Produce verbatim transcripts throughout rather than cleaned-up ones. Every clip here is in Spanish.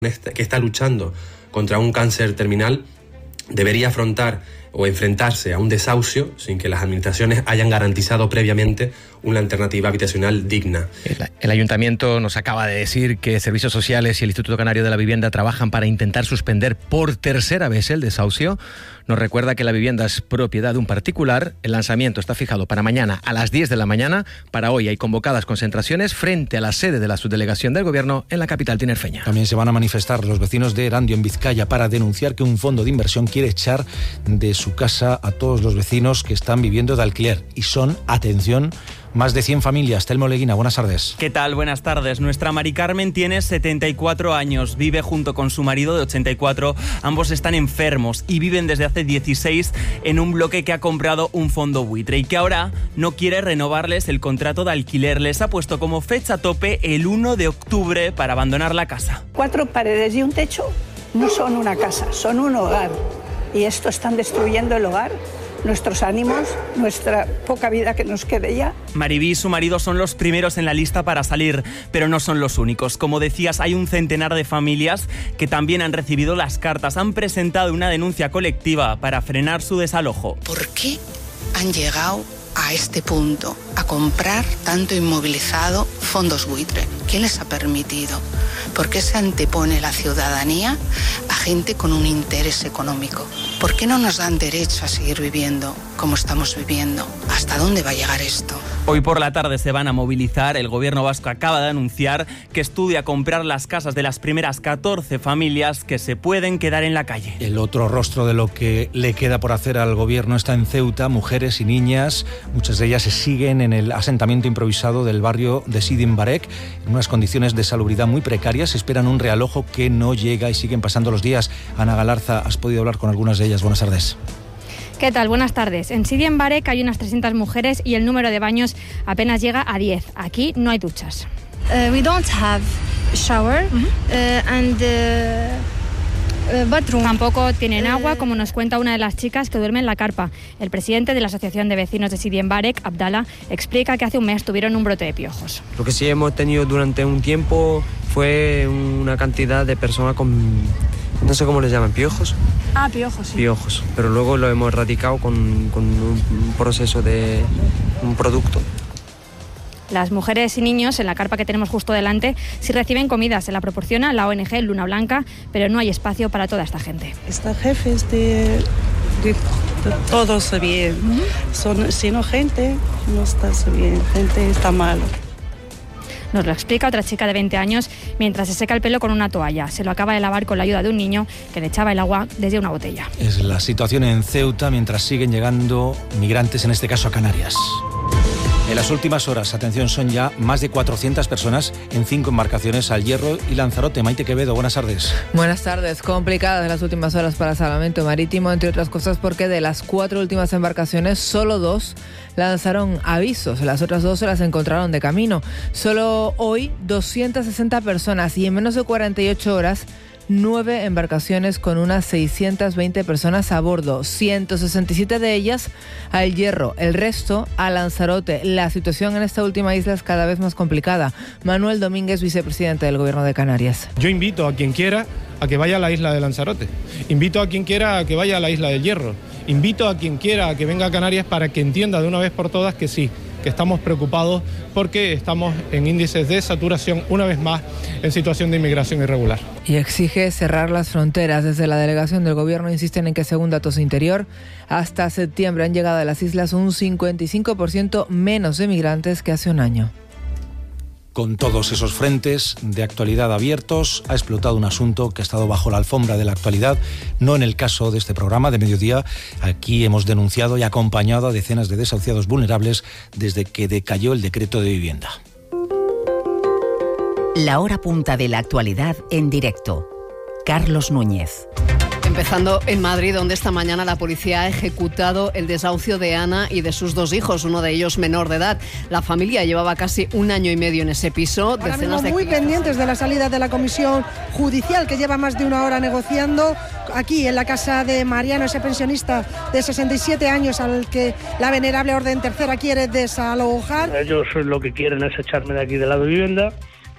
que está luchando contra un cáncer terminal debería afrontar o enfrentarse a un desahucio sin que las administraciones hayan garantizado previamente una alternativa habitacional digna. El, el Ayuntamiento nos acaba de decir que Servicios Sociales y el Instituto Canario de la Vivienda trabajan para intentar suspender por tercera vez el desahucio. Nos recuerda que la vivienda es propiedad de un particular. El lanzamiento está fijado para mañana a las diez de la mañana. Para hoy hay convocadas concentraciones frente a la sede de la subdelegación del Gobierno en la capital tinerfeña. También se van a manifestar los vecinos de Erandio, en Vizcaya, para denunciar que un fondo de inversión quiere echar de su casa a todos los vecinos que están viviendo de alquiler. Y son, atención, más de cien familias. Telmo Leguina, buenas tardes. ¿Qué tal? Buenas tardes. Nuestra Mari Carmen tiene setenta y cuatro años, vive junto con su marido de ochenta y cuatro. Ambos están enfermos y viven desde hace dieciséis en un bloque que ha comprado un fondo buitre y que ahora no quiere renovarles el contrato de alquiler. Les ha puesto como fecha tope el uno de octubre para abandonar la casa. Cuatro paredes y un techo no son una casa, son un hogar. Y esto están destruyendo el hogar, nuestros ánimos, nuestra poca vida que nos quede ya. Maribí y su marido son los primeros en la lista para salir, pero no son los únicos. Como decías, hay un centenar de familias que también han recibido las cartas. Han presentado una denuncia colectiva para frenar su desalojo. ¿Por qué han llegado a este punto, a comprar tanto inmovilizado fondos buitre? ¿Quién les ha permitido? ¿Por qué se antepone la ciudadanía a gente con un interés económico? ¿Por qué no nos dan derecho a seguir viviendo como estamos viviendo? ¿Hasta dónde va a llegar esto? Hoy por la tarde se van a movilizar. El gobierno vasco acaba de anunciar que estudia comprar las casas de las primeras catorce familias que se pueden quedar en la calle. El otro rostro de lo que le queda por hacer al gobierno está en Ceuta. Mujeres y niñas, muchas de ellas se siguen en el asentamiento improvisado del barrio de Sidi Mbarek, en unas condiciones de salubridad muy precarias. Esperan un realojo que no llega y siguen pasando los días. Ana Galarza, has podido hablar con algunas de ellas. Buenas tardes. ¿Qué tal? Buenas tardes. En Sidi Mbarek hay unas trescientas mujeres y el número de baños apenas llega a diez. Aquí no hay duchas. Uh, we don't have shower uh-huh. uh, and uh, uh, bathroom. Tampoco tienen agua, como nos cuenta una de las chicas que duerme en la carpa. El presidente de la Asociación de Vecinos de Sidi Mbarek, Abdallah, explica que hace un mes tuvieron un brote de piojos. Lo que sí hemos tenido durante un tiempo fue una cantidad de personas con, no sé cómo les llaman, piojos. Ah, piojos, sí. Piojos, pero luego lo hemos erradicado con, con un proceso de un producto. Las mujeres y niños en la carpa que tenemos justo delante sí reciben comida, se la proporciona la O N G Luna Blanca, pero no hay espacio para toda esta gente. Esta jefe es de, de, de todos bien, uh-huh. Son, si no gente, no está bien, gente está malo. Nos lo explica otra chica de veinte años mientras se seca el pelo con una toalla. Se lo acaba de lavar con la ayuda de un niño que le echaba el agua desde una botella. Es la situación en Ceuta mientras siguen llegando migrantes, en este caso a Canarias. En las últimas horas, atención, son ya más de cuatrocientas personas en cinco embarcaciones al Hierro y Lanzarote. Maite Quevedo, buenas tardes. Buenas tardes. Complicadas las últimas horas para Salvamento Marítimo, entre otras cosas porque de las cuatro últimas embarcaciones, solo dos lanzaron avisos. Las otras dos se las encontraron de camino. Solo hoy, doscientas sesenta personas y en menos de cuarenta y ocho horas, nueve embarcaciones con unas seiscientas veinte personas a bordo, ciento sesenta y siete de ellas al Hierro, el resto a Lanzarote. La situación en esta última isla es cada vez más complicada. Manuel Domínguez, vicepresidente del Gobierno de Canarias. Yo invito a quien quiera a que vaya a la isla de Lanzarote, invito a quien quiera a que vaya a la isla del Hierro, invito a quien quiera a que venga a Canarias para que entienda de una vez por todas que sí, que estamos preocupados porque estamos en índices de saturación, una vez más, en situación de inmigración irregular. Y exige cerrar las fronteras. Desde la delegación del gobierno insisten en que, según datos de Interior, hasta septiembre han llegado a las islas un cincuenta y cinco por ciento menos de migrantes que hace un año. Con todos esos frentes de actualidad abiertos, ha explotado un asunto que ha estado bajo la alfombra de la actualidad, no en el caso de este programa de mediodía. Aquí hemos denunciado y acompañado a decenas de desahuciados vulnerables desde que decayó el decreto de vivienda. La hora punta de la actualidad en directo. Carlos Núñez. Empezando en Madrid, donde esta mañana la policía ha ejecutado el desahucio de Ana y de sus dos hijos, uno de ellos menor de edad. La familia llevaba casi un año y medio en ese piso. Ahora mismo muy pendientes de la salida de la comisión judicial, que lleva más de una hora negociando aquí en la casa de Mariano, ese pensionista de sesenta y siete años al que la venerable orden tercera quiere desalojar. Ellos lo que quieren es echarme de aquí de la vivienda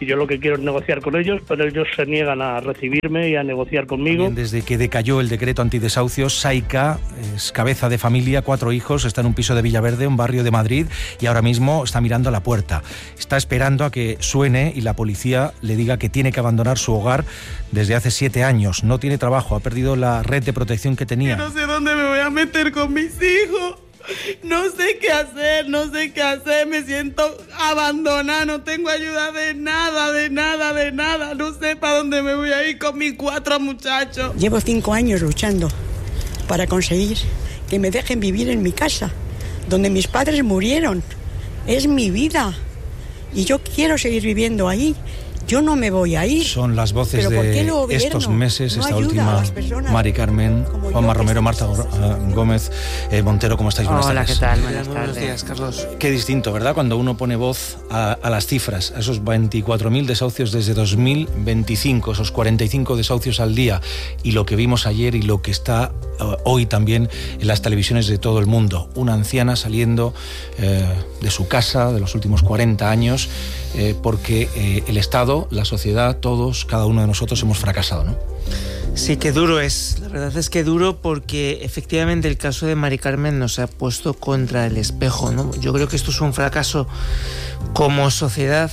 y yo lo que quiero es negociar con ellos, pero ellos se niegan a recibirme y a negociar conmigo. También desde que decayó el decreto antidesahucios, Saika es cabeza de familia, cuatro hijos, está en un piso de Villaverde, un barrio de Madrid, y ahora mismo está mirando a la puerta. Está esperando a que suene y la policía le diga que tiene que abandonar su hogar desde hace siete años. No tiene trabajo, ha perdido la red de protección que tenía. No sé dónde me voy a meter con mis hijos. No sé qué hacer, no sé qué hacer, me siento abandonada, no tengo ayuda de nada, de nada, de nada, no sé para dónde me voy a ir con mis cuatro muchachos. Llevo cinco años luchando para conseguir que me dejen vivir en mi casa, donde mis padres murieron. Es mi vida y yo quiero seguir viviendo ahí. Yo no me voy a ir. Son las voces de estos meses, no esta última, Mari Carmen, Juanma Romero, Marta Gómez, eh, Montero, ¿cómo estáis? Buenas Hola, tardes. ¿qué tal? Buenas tardes. Buenos días, Carlos. Qué distinto, ¿verdad? Cuando uno pone voz a, a las cifras, a esos veinticuatro mil desahucios desde dos mil veinticinco, esos cuarenta y cinco desahucios al día, y lo que vimos ayer y lo que está uh, hoy también en las televisiones de todo el mundo. Una anciana saliendo eh, de su casa de los últimos cuarenta años, eh, porque eh, el Estado, la sociedad, todos, cada uno de nosotros hemos fracasado, ¿no? Sí, que duro es. La verdad es que duro porque efectivamente el caso de Mari Carmen nos ha puesto contra el espejo, ¿no? Yo creo que esto es un fracaso como sociedad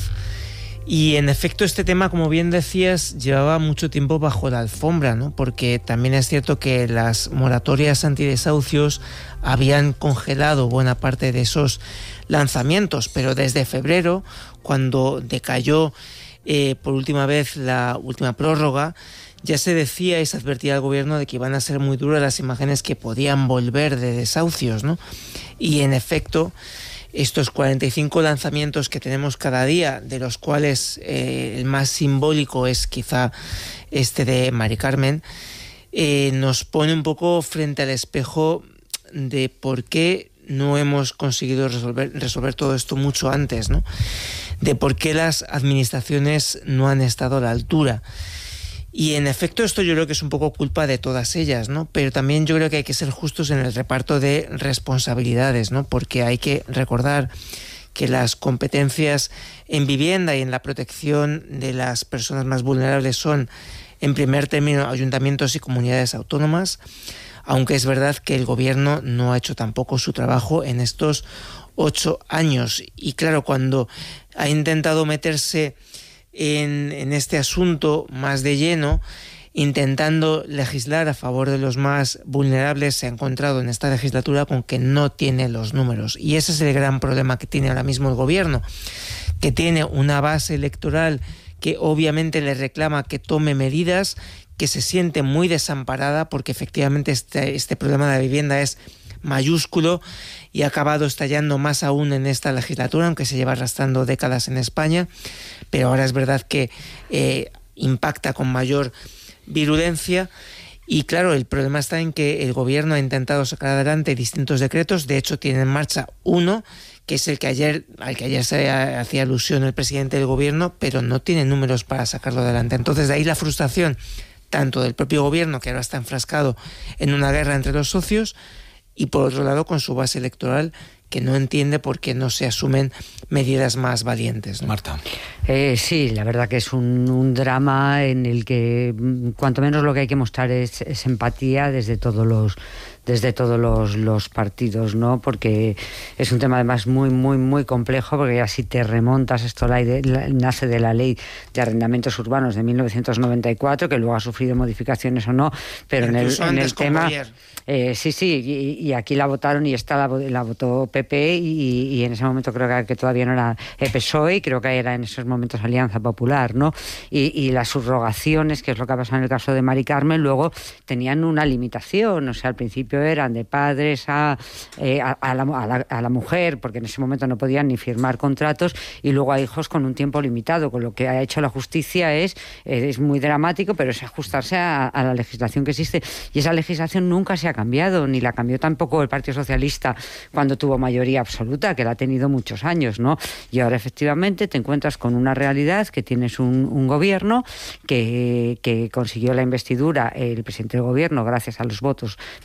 y en efecto este tema, como bien decías, llevaba mucho tiempo bajo la alfombra, ¿no? Porque también es cierto que las moratorias antidesahucios habían congelado buena parte de esos lanzamientos, pero desde febrero, cuando decayó eh, por última vez la última prórroga, ya se decía y se advertía al gobierno de que iban a ser muy duras las imágenes que podían volver de desahucios, ¿no? Y en efecto, estos cuarenta y cinco lanzamientos que tenemos cada día, de los cuales eh, el más simbólico es quizá este de Mari Carmen, eh, nos pone un poco frente al espejo de por qué no hemos conseguido resolver, resolver todo esto mucho antes, ¿no? De por qué las administraciones no han estado a la altura. Y en efecto esto yo creo que es un poco culpa de todas ellas, ¿no? Pero también yo creo que hay que ser justos en el reparto de responsabilidades, ¿no? Porque hay que recordar que las competencias en vivienda y en la protección de las personas más vulnerables son, en primer término, ayuntamientos y comunidades autónomas, aunque es verdad que el gobierno no ha hecho tampoco su trabajo en estos ocho años. Y claro, cuando ha intentado meterse en, en este asunto más de lleno, intentando legislar a favor de los más vulnerables, se ha encontrado en esta legislatura con que no tiene los números. Y ese es el gran problema que tiene ahora mismo el gobierno, que tiene una base electoral que obviamente le reclama que tome medidas, que se siente muy desamparada porque efectivamente este, este problema de la vivienda es mayúsculo y ha acabado estallando más aún en esta legislatura, aunque se lleva arrastrando décadas en España, pero ahora es verdad que eh, impacta con mayor virulencia. Y claro, el problema está en que el gobierno ha intentado sacar adelante distintos decretos, de hecho tiene en marcha uno, que es el que ayer, al que ayer se hacía alusión el presidente del gobierno, pero no tiene números para sacarlo adelante. Entonces de ahí la frustración tanto del propio gobierno, que ahora está enfrascado en una guerra entre los socios, y por otro lado con su base electoral, que no entiende por qué no se asumen medidas más valientes, ¿no? Marta. Eh, sí, la verdad que es un, un drama en el que cuanto menos lo que hay que mostrar es, es empatía desde todos los desde todos los, los partidos, ¿no? Porque es un tema además muy, muy, muy complejo, porque ya si te remontas, esto la, la, nace de la Ley de Arrendamientos Urbanos de mil novecientos noventa y cuatro, que luego ha sufrido modificaciones o no, pero en el, en el tema... Eh, sí, sí, y, y aquí la votaron y esta la, la votó P P y, y en ese momento creo que, que todavía no era P S O E y creo que era en esos momentos Alianza Popular, ¿no? Y, y las subrogaciones, que es lo que ha pasado en el caso de Mari Carmen, luego tenían una limitación, o sea, al principio eran de padres a, eh, a, a, la, a, la, a la mujer, porque en ese momento no podían ni firmar contratos, y luego a hijos con un tiempo limitado, con lo que ha hecho la justicia es, es muy dramático, pero es ajustarse a, a la legislación que existe, y esa legislación nunca se ha cambiado, ni la cambió tampoco el Partido Socialista cuando tuvo mayoría absoluta, que la ha tenido muchos años, ¿no? Y ahora efectivamente te encuentras con una realidad que tienes un, un gobierno que, que consiguió la investidura, el presidente del gobierno, gracias a los votos de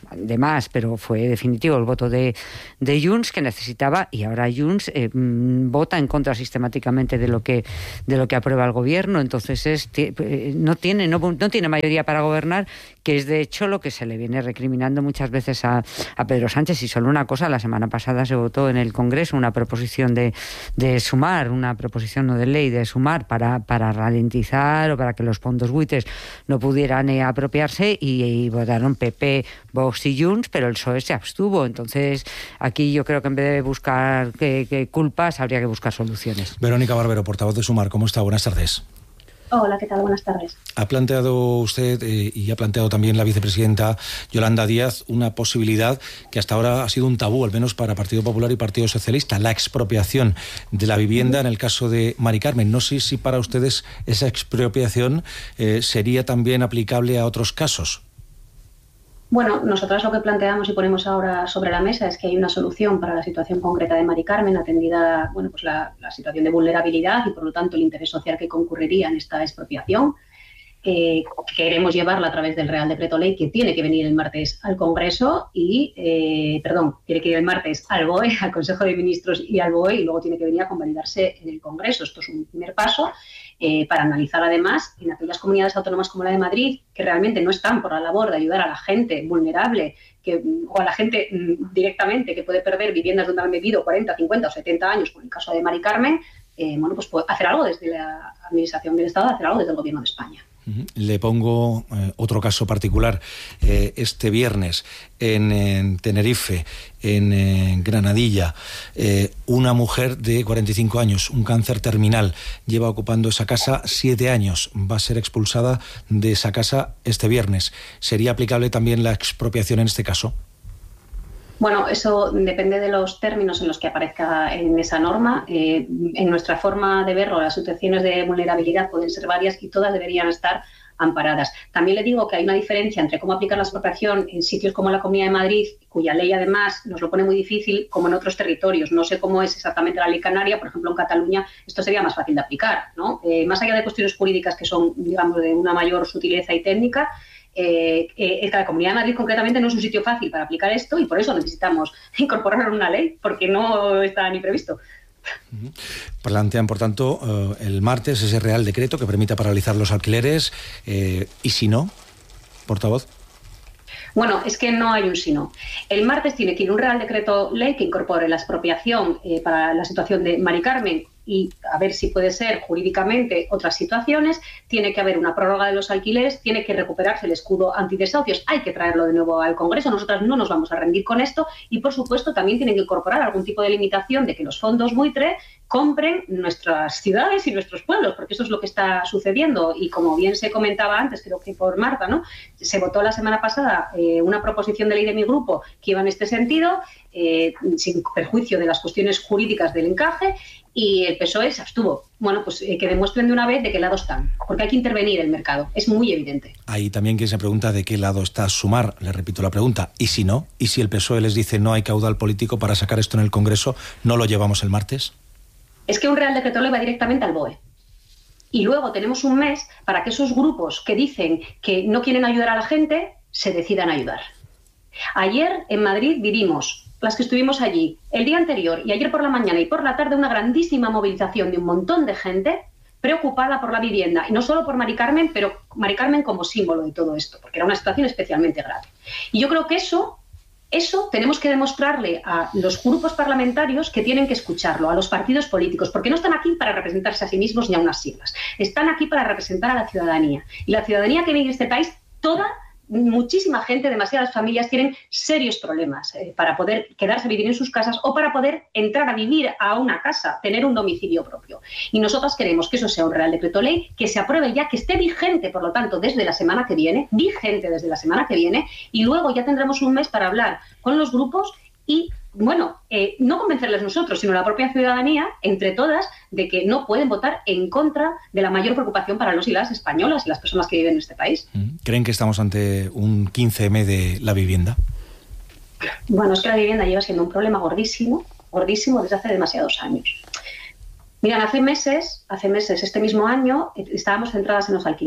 más, pero fue definitivo el voto de, de Junts, que necesitaba, y ahora Junts eh, vota en contra sistemáticamente de lo que de lo que aprueba el gobierno. Entonces es, no tiene no, no tiene mayoría para gobernar, que es de hecho lo que se le viene recriminando muchas veces a, a Pedro Sánchez. Y solo una cosa: la semana pasada se votó en el Congreso una proposición de, de sumar, una proposición no de ley de sumar para, para ralentizar o para que los fondos buitres no pudieran eh, apropiarse, y, y votaron P P, Vox y Junts, pero el P S O E se abstuvo. Entonces aquí yo creo que en vez de buscar que, que culpas, habría que buscar soluciones. Verónica Barbero, portavoz de Sumar, ¿cómo está? Buenas tardes. Hola, ¿qué tal? Buenas tardes. Ha planteado usted eh, y ha planteado también la vicepresidenta Yolanda Díaz una posibilidad que hasta ahora ha sido un tabú, al menos para Partido Popular y Partido Socialista: la expropiación de la vivienda en el caso de Mari Carmen. No sé si para ustedes esa expropiación eh, sería también aplicable a otros casos. Bueno, nosotras lo que planteamos y ponemos ahora sobre la mesa es que hay una solución para la situación concreta de Mari Carmen, atendida bueno, pues la, la situación de vulnerabilidad y, por lo tanto, el interés social que concurriría en esta expropiación. Eh, queremos llevarla a través del Real Decreto Ley, que tiene que venir el martes al Congreso y, eh, perdón, tiene que ir el martes al B O E, al Consejo de Ministros y al B O E, y luego tiene que venir a convalidarse en el Congreso. Esto es un primer paso. Eh, para analizar además en aquellas comunidades autónomas como la de Madrid, que realmente no están por la labor de ayudar a la gente vulnerable que, o a la gente mm, directamente que puede perder viviendas donde han vivido cuarenta, cincuenta o setenta años, como en el caso de Mari Carmen, eh, bueno, pues puede hacer algo desde la Administración del Estado, hacer algo desde el Gobierno de España. Le pongo eh, otro caso particular. Eh, este viernes en, en Tenerife, en, en Granadilla, eh, una mujer de cuarenta y cinco años, un cáncer terminal, lleva ocupando esa casa siete años. Va a ser expulsada de esa casa este viernes. ¿Sería aplicable también la expropiación en este caso? Bueno, eso depende de los términos en los que aparezca en esa norma. Eh, en nuestra forma de verlo, las situaciones de vulnerabilidad pueden ser varias y todas deberían estar amparadas. También le digo que hay una diferencia entre cómo aplicar la expropiación en sitios como la Comunidad de Madrid, cuya ley además nos lo pone muy difícil, como en otros territorios. No sé cómo es exactamente la ley canaria. Por ejemplo, en Cataluña esto sería más fácil de aplicar, ¿no? Eh, más allá de cuestiones jurídicas que son, digamos, de una mayor sutileza y técnica, Eh, eh, la Comunidad de Madrid concretamente no es un sitio fácil para aplicar esto, y por eso necesitamos incorporarlo en una ley, porque no está ni previsto. Plantean, por tanto, eh, el martes ese Real Decreto que permita paralizar los alquileres, eh, y si no, portavoz. Bueno, es que no hay un si no. El martes tiene que ir un Real Decreto Ley que incorpore la expropiación eh, para la situación de Mari Carmen, y a ver si puede ser jurídicamente otras situaciones. Tiene que haber una prórroga de los alquileres, tiene que recuperarse el escudo antidesahucios, hay que traerlo de nuevo al Congreso. Nosotras no nos vamos a rendir con esto, y por supuesto también tienen que incorporar algún tipo de limitación de que los fondos buitre compren nuestras ciudades y nuestros pueblos, porque eso es lo que está sucediendo. Y como bien se comentaba antes, creo que por Marta, ¿no? Se votó la semana pasada eh, una proposición de ley de mi grupo que iba en este sentido, eh, sin perjuicio de las cuestiones jurídicas del encaje, y el P S O E se abstuvo. Bueno, pues eh, que demuestren de una vez de qué lado están, porque hay que intervenir el mercado, es muy evidente. Hay también quien se pregunta de qué lado está Sumar. Le repito la pregunta: ¿y si no? ¿Y si el P S O E les dice no hay caudal político para sacar esto en el Congreso, no lo llevamos el martes? Es que un Real Decreto Ley va directamente al B O E. Y luego tenemos un mes para que esos grupos que dicen que no quieren ayudar a la gente se decidan a ayudar. Ayer en Madrid vivimos, las que estuvimos allí, el día anterior y ayer por la mañana y por la tarde, una grandísima movilización de un montón de gente preocupada por la vivienda, y no solo por Mari Carmen, pero Mari Carmen como símbolo de todo esto, porque era una situación especialmente grave. Y yo creo que eso, eso tenemos que demostrarle a los grupos parlamentarios que tienen que escucharlo, a los partidos políticos, porque no están aquí para representarse a sí mismos ni a unas siglas, están aquí para representar a la ciudadanía. Y la ciudadanía que vive en este país, toda, muchísima gente, demasiadas familias tienen serios problemas eh, para poder quedarse a vivir en sus casas o para poder entrar a vivir a una casa, tener un domicilio propio. Y nosotras queremos que eso sea un Real Decreto Ley, que se apruebe ya, que esté vigente, por lo tanto, desde la semana que viene, vigente desde la semana que viene, y luego ya tendremos un mes para hablar con los grupos y, bueno, eh, no convencerles nosotros, sino la propia ciudadanía, entre todas, de que no pueden votar en contra de la mayor preocupación para los y las españolas y las personas que viven en este país. ¿Creen que estamos ante un quince eme de la vivienda? Bueno, es que la vivienda lleva siendo un problema gordísimo, gordísimo desde hace demasiados años. Miran, hace meses, hace meses, este mismo año, estábamos centradas en los alquileres.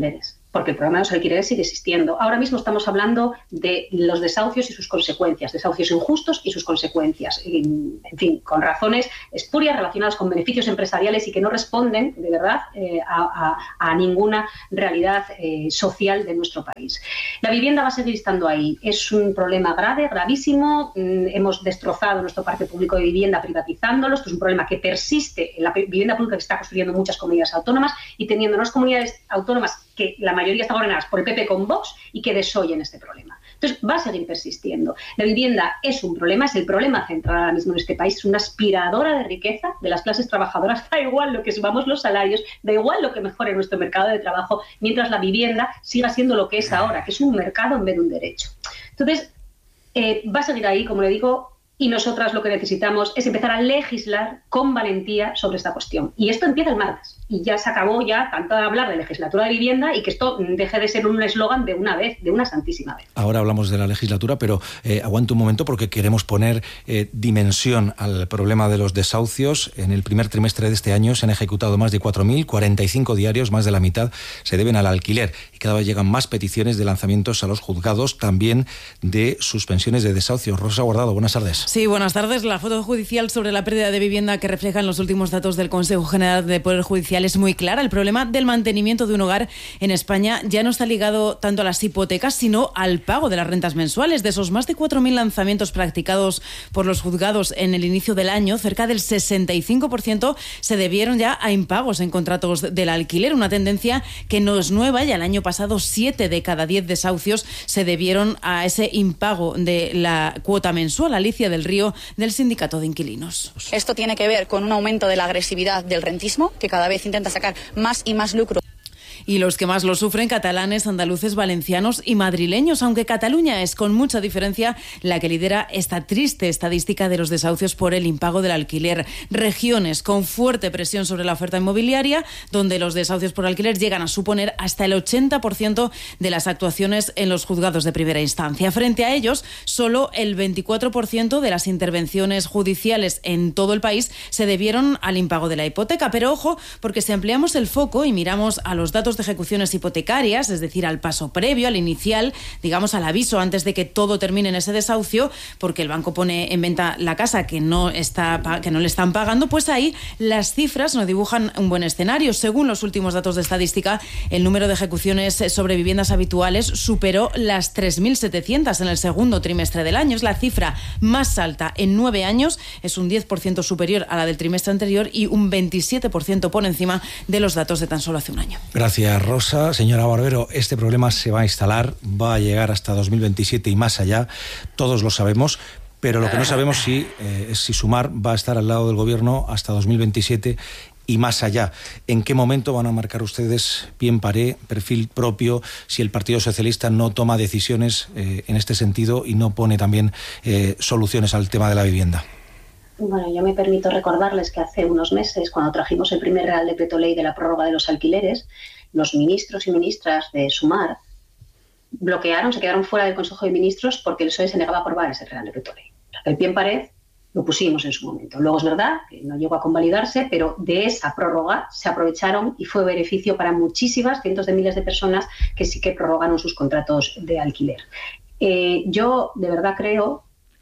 porque el problema de los alquileres sigue existiendo. Ahora mismo estamos hablando de los desahucios y sus consecuencias, desahucios injustos y sus consecuencias, en, en fin, con razones espurias relacionadas con beneficios empresariales y que no responden, de verdad, eh, a, a, a ninguna realidad eh, social de nuestro país. La vivienda va a seguir estando ahí. Es un problema grave, gravísimo. Mm, hemos destrozado nuestro parque público de vivienda privatizándolo. Esto es un problema que persiste en la vivienda pública que está construyendo muchas comunidades autónomas y teniendo unas comunidades autónomas que la mayoría están gobernadas por el P P con Vox y que desoyen este problema. Entonces, va a seguir persistiendo. La vivienda es un problema, es el problema central ahora mismo en este país, es una aspiradora de riqueza de las clases trabajadoras. Da igual lo que subamos los salarios, da igual lo que mejore nuestro mercado de trabajo, mientras la vivienda siga siendo lo que es ahora, que es un mercado en vez de un derecho. Entonces, eh, va a seguir ahí, como le digo, y nosotras lo que necesitamos es empezar a legislar con valentía sobre esta cuestión. Y esto empieza el martes. Y ya se acabó ya tanto de hablar de legislatura de vivienda y que esto deje de ser un eslogan de una vez, de una santísima vez. Ahora hablamos de la legislatura, pero eh, aguante un momento porque queremos poner eh, dimensión al problema de los desahucios. En el primer trimestre de este año se han ejecutado más de cuatro mil, cuarenta y cinco diarios, más de la mitad se deben al alquiler. Y cada vez llegan más peticiones de lanzamientos a los juzgados, también de suspensiones de desahucio. Rosa Guardado, buenas tardes. Sí, buenas tardes. La foto judicial sobre la pérdida de vivienda que reflejan los últimos datos del Consejo General de Poder Judicial es muy clara. El problema del mantenimiento de un hogar en España ya no está ligado tanto a las hipotecas, sino al pago de las rentas mensuales. De esos más de cuatro mil lanzamientos practicados por los juzgados en el inicio del año, cerca del sesenta y cinco por ciento se debieron ya a impagos en contratos del alquiler, una tendencia que no es nueva. Ya el año pasado, siete de cada diez desahucios se debieron a ese impago de la cuota mensual. Alicia del Río, del Sindicato de Inquilinos. Esto tiene que ver con un aumento de la agresividad del rentismo, que cada vez intenta sacar más y más lucro. Y los que más lo sufren, catalanes, andaluces, valencianos y madrileños, aunque Cataluña es con mucha diferencia la que lidera esta triste estadística de los desahucios por el impago del alquiler. Regiones con fuerte presión sobre la oferta inmobiliaria, donde los desahucios por alquiler llegan a suponer hasta el ochenta por ciento de las actuaciones en los juzgados de primera instancia. Frente a ellos, solo el veinticuatro por ciento de las intervenciones judiciales en todo el país se debieron al impago de la hipoteca. Pero ojo, porque si ampliamos el foco y miramos a los datos de ejecuciones hipotecarias, es decir, al paso previo, al inicial, digamos al aviso antes de que todo termine en ese desahucio, porque el banco pone en venta la casa que no está que no le están pagando, pues ahí las cifras no dibujan un buen escenario. Según los últimos datos de estadística, el número de ejecuciones sobre viviendas habituales superó las tres mil setecientas en el segundo trimestre del año. Es la cifra más alta en nueve años, es un diez por ciento superior a la del trimestre anterior y un veintisiete por ciento por encima de los datos de tan solo hace un año. Gracias, Rosa. Señora Barbero, este problema se va a instalar, va a llegar hasta dos mil veintisiete y más allá, todos lo sabemos, pero lo que no sabemos si, eh, es si Sumar va a estar al lado del gobierno hasta dos mil veintisiete y más allá. ¿En qué momento van a marcar ustedes pie en pared, perfil propio, si el Partido Socialista no toma decisiones eh, en este sentido y no pone también eh, soluciones al tema de la vivienda? Bueno, yo me permito recordarles que hace unos meses, cuando trajimos el primer Real Decreto Ley de la prórroga de los alquileres, los ministros y ministras de Sumar bloquearon, se quedaron fuera del Consejo de Ministros porque el P S O E se negaba a aprobar ese Real Decreto Ley. El pie en pared lo pusimos en su momento. Luego es verdad que no llegó a convalidarse, pero de esa prórroga se aprovecharon y fue beneficio para muchísimas, cientos de miles de personas que sí que prorrogaron sus contratos de alquiler. Eh, yo de verdad creo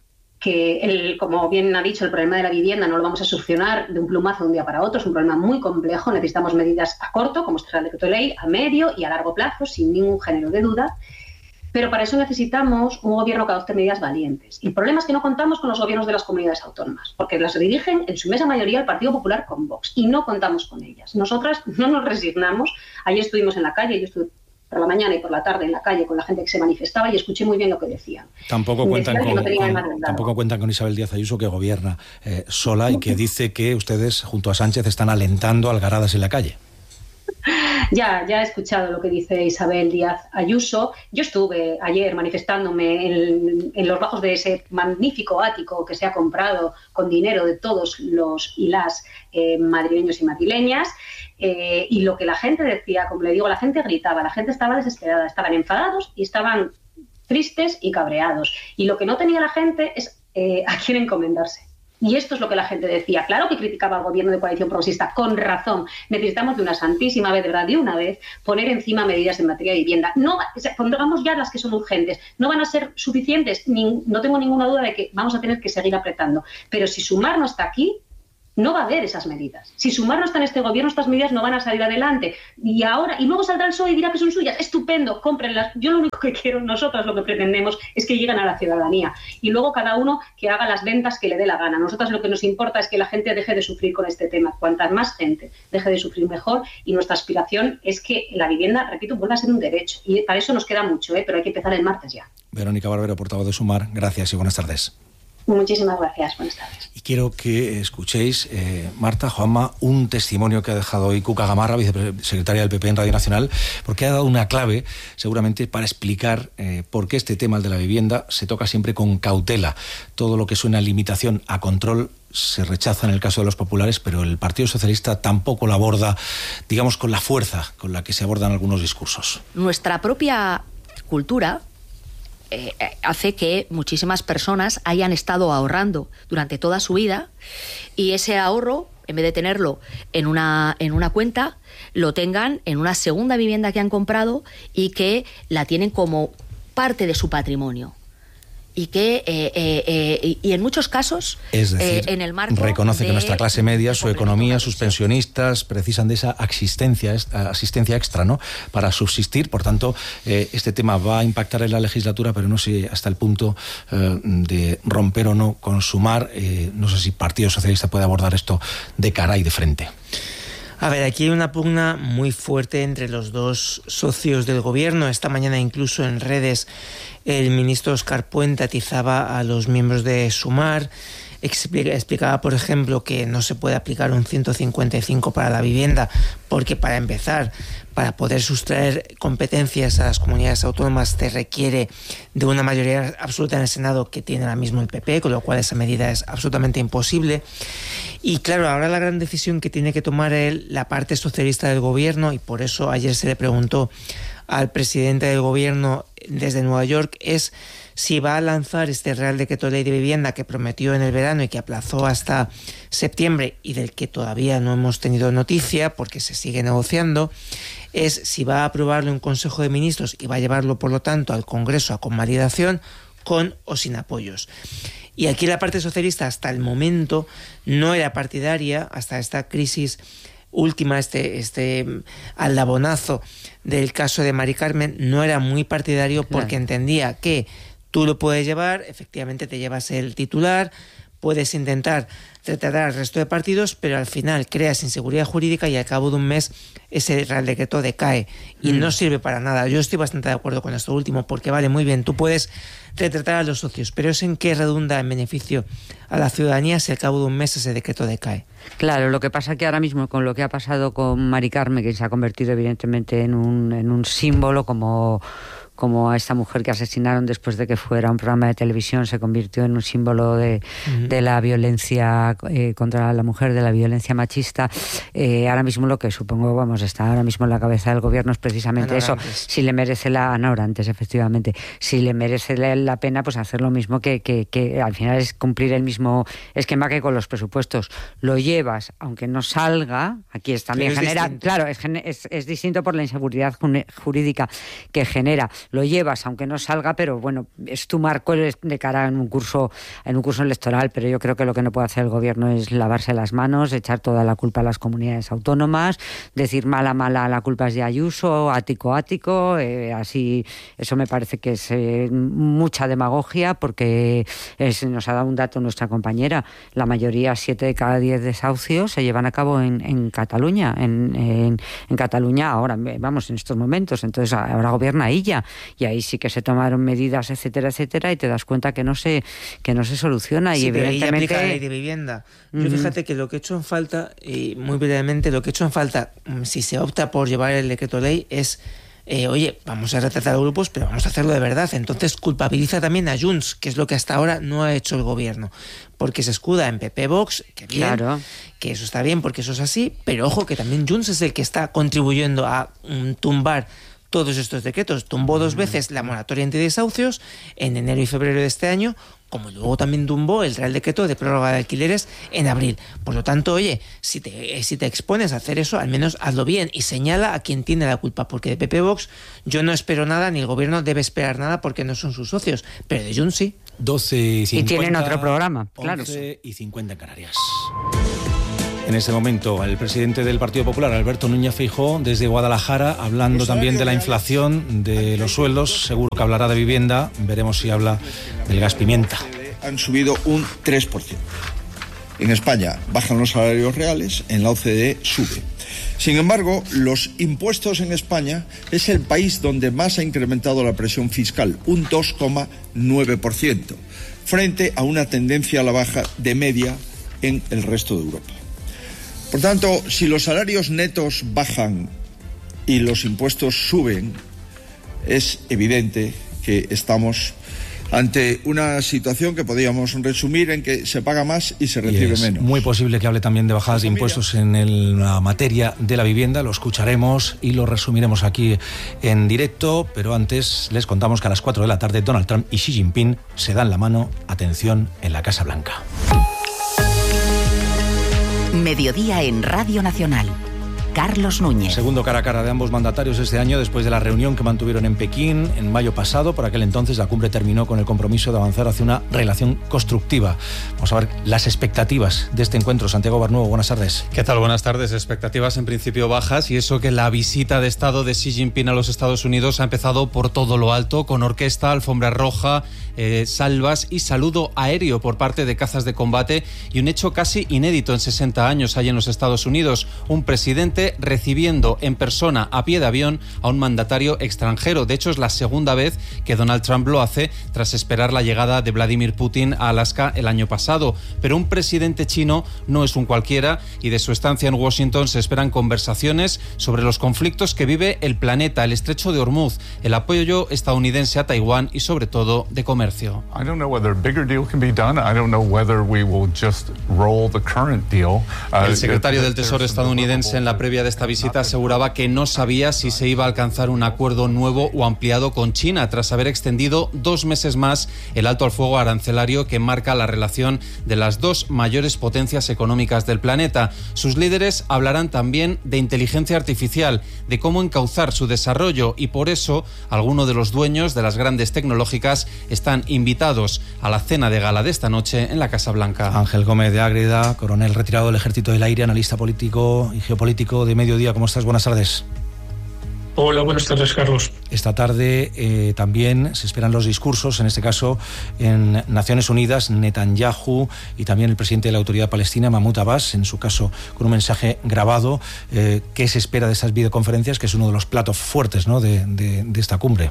que, el, como bien ha dicho, el problema de la vivienda no lo vamos a solucionar de un plumazo de un día para otro. Es un problema muy complejo. Necesitamos medidas a corto, como este Real Decreto Ley, a medio y a largo plazo, sin ningún género de duda. Pero para eso necesitamos un gobierno que adopte medidas valientes. Y el problema es que no contamos con los gobiernos de las comunidades autónomas, porque las dirigen en su inmensa mayoría el Partido Popular con Vox, y no contamos con ellas. Nosotras no nos resignamos. Ayer estuvimos en la calle, yo estuve por la mañana y por la tarde en la calle con la gente que se manifestaba y escuché muy bien lo que decían. Tampoco cuentan, con, no con, tampoco cuentan con Isabel Díaz Ayuso, que gobierna eh, sola y que dice que ustedes, junto a Sánchez, están alentando algaradas en la calle. Ya, ya he escuchado lo que dice Isabel Díaz Ayuso. Yo estuve ayer manifestándome en, en los bajos de ese magnífico ático que se ha comprado con dinero de todos los y las eh, madrileños y madrileñas. Eh, y lo que la gente decía, como le digo, la gente gritaba, la gente estaba desesperada, estaban enfadados y estaban tristes y cabreados. Y lo que no tenía la gente es eh, a quién encomendarse. Y esto es lo que la gente decía. Claro que criticaba al gobierno de coalición progresista, con razón. Necesitamos de una santísima vez, de verdad, de una vez, poner encima medidas en materia de vivienda. No, o sea, pongamos ya las que son urgentes. No van a ser suficientes, ni, no tengo ninguna duda de que vamos a tener que seguir apretando. Pero si Sumar no está aquí, no va a haber esas medidas. Si Sumar no está en este gobierno, estas medidas no van a salir adelante. Y ahora, y luego saldrá el P S O E y dirá que son suyas. Estupendo, cómprenlas. Yo lo único que quiero, nosotros lo que pretendemos es que lleguen a la ciudadanía. Y luego cada uno que haga las ventas que le dé la gana. Nosotros lo que nos importa es que la gente deje de sufrir con este tema. Cuanta más gente deje de sufrir, mejor. Y nuestra aspiración es que la vivienda, repito, vuelva a ser un derecho. Y para eso nos queda mucho, ¿eh? Pero hay que empezar el martes ya. Verónica Barbero, portavoz de Sumar, gracias y buenas tardes. Muchísimas gracias, buenas tardes. Y quiero que escuchéis, eh, Marta, Juanma, un testimonio que ha dejado hoy Cuca Gamarra, vicesecretaria del P P en Radio Nacional, porque ha dado una clave, seguramente, para explicar eh, por qué este tema, el de la vivienda, se toca siempre con cautela. Todo lo que suena a limitación, a control, se rechaza en el caso de los populares, pero el Partido Socialista tampoco lo aborda, digamos, con la fuerza con la que se abordan algunos discursos. Nuestra propia cultura Eh, hace que muchísimas personas hayan estado ahorrando durante toda su vida y ese ahorro, en vez de tenerlo en una, en una cuenta, lo tengan en una segunda vivienda que han comprado y que la tienen como parte de su patrimonio. Y que eh, eh, eh, y en muchos casos, es decir, eh, en el marco reconoce de, que nuestra clase media, su economía, sus pensionistas precisan de esa asistencia, asistencia extra, ¿no?, para subsistir. Por tanto, eh, este tema va a impactar en la legislatura, pero no sé hasta el punto eh, de romper o no con Sumar. Eh, no sé si Partido Socialista puede abordar esto de cara y de frente. A ver, aquí hay una pugna muy fuerte entre los dos socios del gobierno. Esta mañana incluso en redes el ministro Óscar Puente atizaba a los miembros de Sumar. Explicaba, por ejemplo, que no se puede aplicar un ciento cincuenta y cinco para la vivienda porque, para empezar, para poder sustraer competencias a las comunidades autónomas te requiere de una mayoría absoluta en el Senado que tiene ahora mismo el P P, con lo cual esa medida es absolutamente imposible. Y claro, ahora la gran decisión que tiene que tomar él, la parte socialista del gobierno, y por eso ayer se le preguntó al presidente del gobierno desde Nueva York, es si va a lanzar este Real Decreto de Ley de Vivienda que prometió en el verano y que aplazó hasta septiembre y del que todavía no hemos tenido noticia porque se sigue negociando, es si va a aprobarlo en Consejo de Ministros y va a llevarlo, por lo tanto, al Congreso a convalidación, con o sin apoyos. Y aquí la parte socialista hasta el momento no era partidaria, hasta esta crisis última, este, este aldabonazo del caso de Mari Carmen, no era muy partidario porque claro, entendía que tú lo puedes llevar, efectivamente te llevas el titular, puedes intentar tratar al resto de partidos, pero al final creas inseguridad jurídica y al cabo de un mes ese Real Decreto decae y mm. no sirve para nada. Yo estoy bastante de acuerdo con esto último porque vale, muy bien, tú puedes retratar a los socios, pero ¿es en qué redunda en beneficio a la ciudadanía si al cabo de un mes ese decreto decae? Claro, lo que pasa es que ahora mismo con lo que ha pasado con Mari Carmen, que se ha convertido evidentemente en un, en un símbolo como... como a esta mujer que asesinaron después de que fuera a un programa de televisión, se convirtió en un símbolo de, uh-huh. de la violencia eh, contra la mujer, de la violencia machista. Eh, ahora mismo lo que supongo, vamos, está ahora mismo en la cabeza del gobierno es precisamente eso. Si le merece la... Ana Orantes, efectivamente. Si le merece la pena, pues hacer lo mismo que, que, que al final es cumplir el mismo esquema que con los presupuestos. Lo llevas, aunque no salga, aquí es también es genera... Distinto. Claro, es, es, es distinto por la inseguridad jurídica que genera. Lo llevas aunque no salga, pero bueno, es tu marco de cara en un curso en un curso electoral, pero yo creo que lo que no puede hacer el gobierno es lavarse las manos, echar toda la culpa a las comunidades autónomas, decir mala mala la culpa es de Ayuso, ático ático, eh, así, eso me parece que es eh, mucha demagogia porque es, nos ha dado un dato nuestra compañera, la mayoría, siete de cada diez desahucios se llevan a cabo en, en Cataluña, en, en, en Cataluña ahora, vamos, en estos momentos, entonces ahora gobierna ella. Y ahí sí que se tomaron medidas, etcétera, etcétera, y te das cuenta que no se que no se soluciona. Sí, y evidentemente pero ahí aplica la ley de vivienda. Yo uh-huh. fíjate que lo que he hecho en falta, y muy brevemente, lo que he hecho en falta, si se opta por llevar el decreto ley, es eh, oye, vamos a retratar a grupos, pero vamos a hacerlo de verdad. Entonces culpabiliza también a Junts, que es lo que hasta ahora no ha hecho el gobierno, porque se escuda en P P Vox, que bien, claro, que eso está bien porque eso es así, pero ojo que también Junts es el que está contribuyendo a um, tumbar todos estos decretos. Tumbó dos veces la moratoria antidesahucios en enero y febrero de este año, como luego también tumbó el Real Decreto de prórroga de alquileres en abril. Por lo tanto, oye, si te, si te expones a hacer eso, al menos hazlo bien y señala a quien tiene la culpa, porque de P P Vox yo no espero nada, ni el gobierno debe esperar nada porque no son sus socios, pero de Junts sí. doce y cincuenta. Y tienen otro programa, claro. once y cincuenta en Canarias. En este momento, el presidente del Partido Popular, Alberto Núñez Feijóo, desde Guadalajara, hablando también de la inflación, de los sueldos, seguro que hablará de vivienda, veremos si habla del gas pimienta. Han subido un tres por ciento. En España bajan los salarios reales, en la O C D E sube. Sin embargo, los impuestos en España es el país donde más ha incrementado la presión fiscal, un dos coma nueve por ciento, frente a una tendencia a la baja de media en el resto de Europa. Por tanto, si los salarios netos bajan y los impuestos suben, es evidente que estamos ante una situación que podríamos resumir en que se paga más y se recibe y es menos. Muy posible que hable también de bajadas de impuestos en el, la materia de la vivienda, lo escucharemos y lo resumiremos aquí en directo, pero antes les contamos que a las cuatro de la tarde Donald Trump y Xi Jinping se dan la mano, atención, en la Casa Blanca. Mediodía en Radio Nacional. Carlos Núñez. Segundo cara a cara de ambos mandatarios este año después de la reunión que mantuvieron en Pekín en mayo pasado. Por aquel entonces la cumbre terminó con el compromiso de avanzar hacia una relación constructiva. Vamos a ver las expectativas de este encuentro. Santiago Barnuevo, buenas tardes. ¿Qué tal? Buenas tardes. Expectativas en principio bajas y eso que la visita de Estado de Xi Jinping a los Estados Unidos ha empezado por todo lo alto, con orquesta, alfombra roja, eh, salvas y saludo aéreo por parte de cazas de combate y un hecho casi inédito en sesenta años hay en los Estados Unidos. Un presidente recibiendo en persona a pie de avión a un mandatario extranjero. De hecho, es la segunda vez que Donald Trump lo hace tras esperar la llegada de Vladimir Putin a Alaska el año pasado. Pero un presidente chino no es un cualquiera y de su estancia en Washington se esperan conversaciones sobre los conflictos que vive el planeta, el estrecho de Hormuz, el apoyo estadounidense a Taiwán y sobre todo de comercio. I don't know whether a bigger deal can be done. I don't know whether we will just roll the current deal. El secretario del Tesoro estadounidense en la previa de esta visita aseguraba que no sabía si se iba a alcanzar un acuerdo nuevo o ampliado con China tras haber extendido dos meses más el alto al fuego arancelario que marca la relación de las dos mayores potencias económicas del planeta. Sus líderes hablarán también de inteligencia artificial, de cómo encauzar su desarrollo y por eso algunos de los dueños de las grandes tecnológicas están invitados a la cena de gala de esta noche en la Casa Blanca. Ángel Gómez de Ágreda, coronel retirado del Ejército del Aire, analista político y geopolítico de Mediodía. ¿Cómo estás? Buenas tardes. Hola, buenas tardes, Carlos. Esta tarde eh, también se esperan los discursos, en este caso en Naciones Unidas, Netanyahu y también el presidente de la Autoridad Palestina, Mahmoud Abbas, en su caso con un mensaje grabado. Eh, ¿Qué se espera de estas videoconferencias, que es uno de los platos fuertes, ¿no?, de, de, de esta cumbre?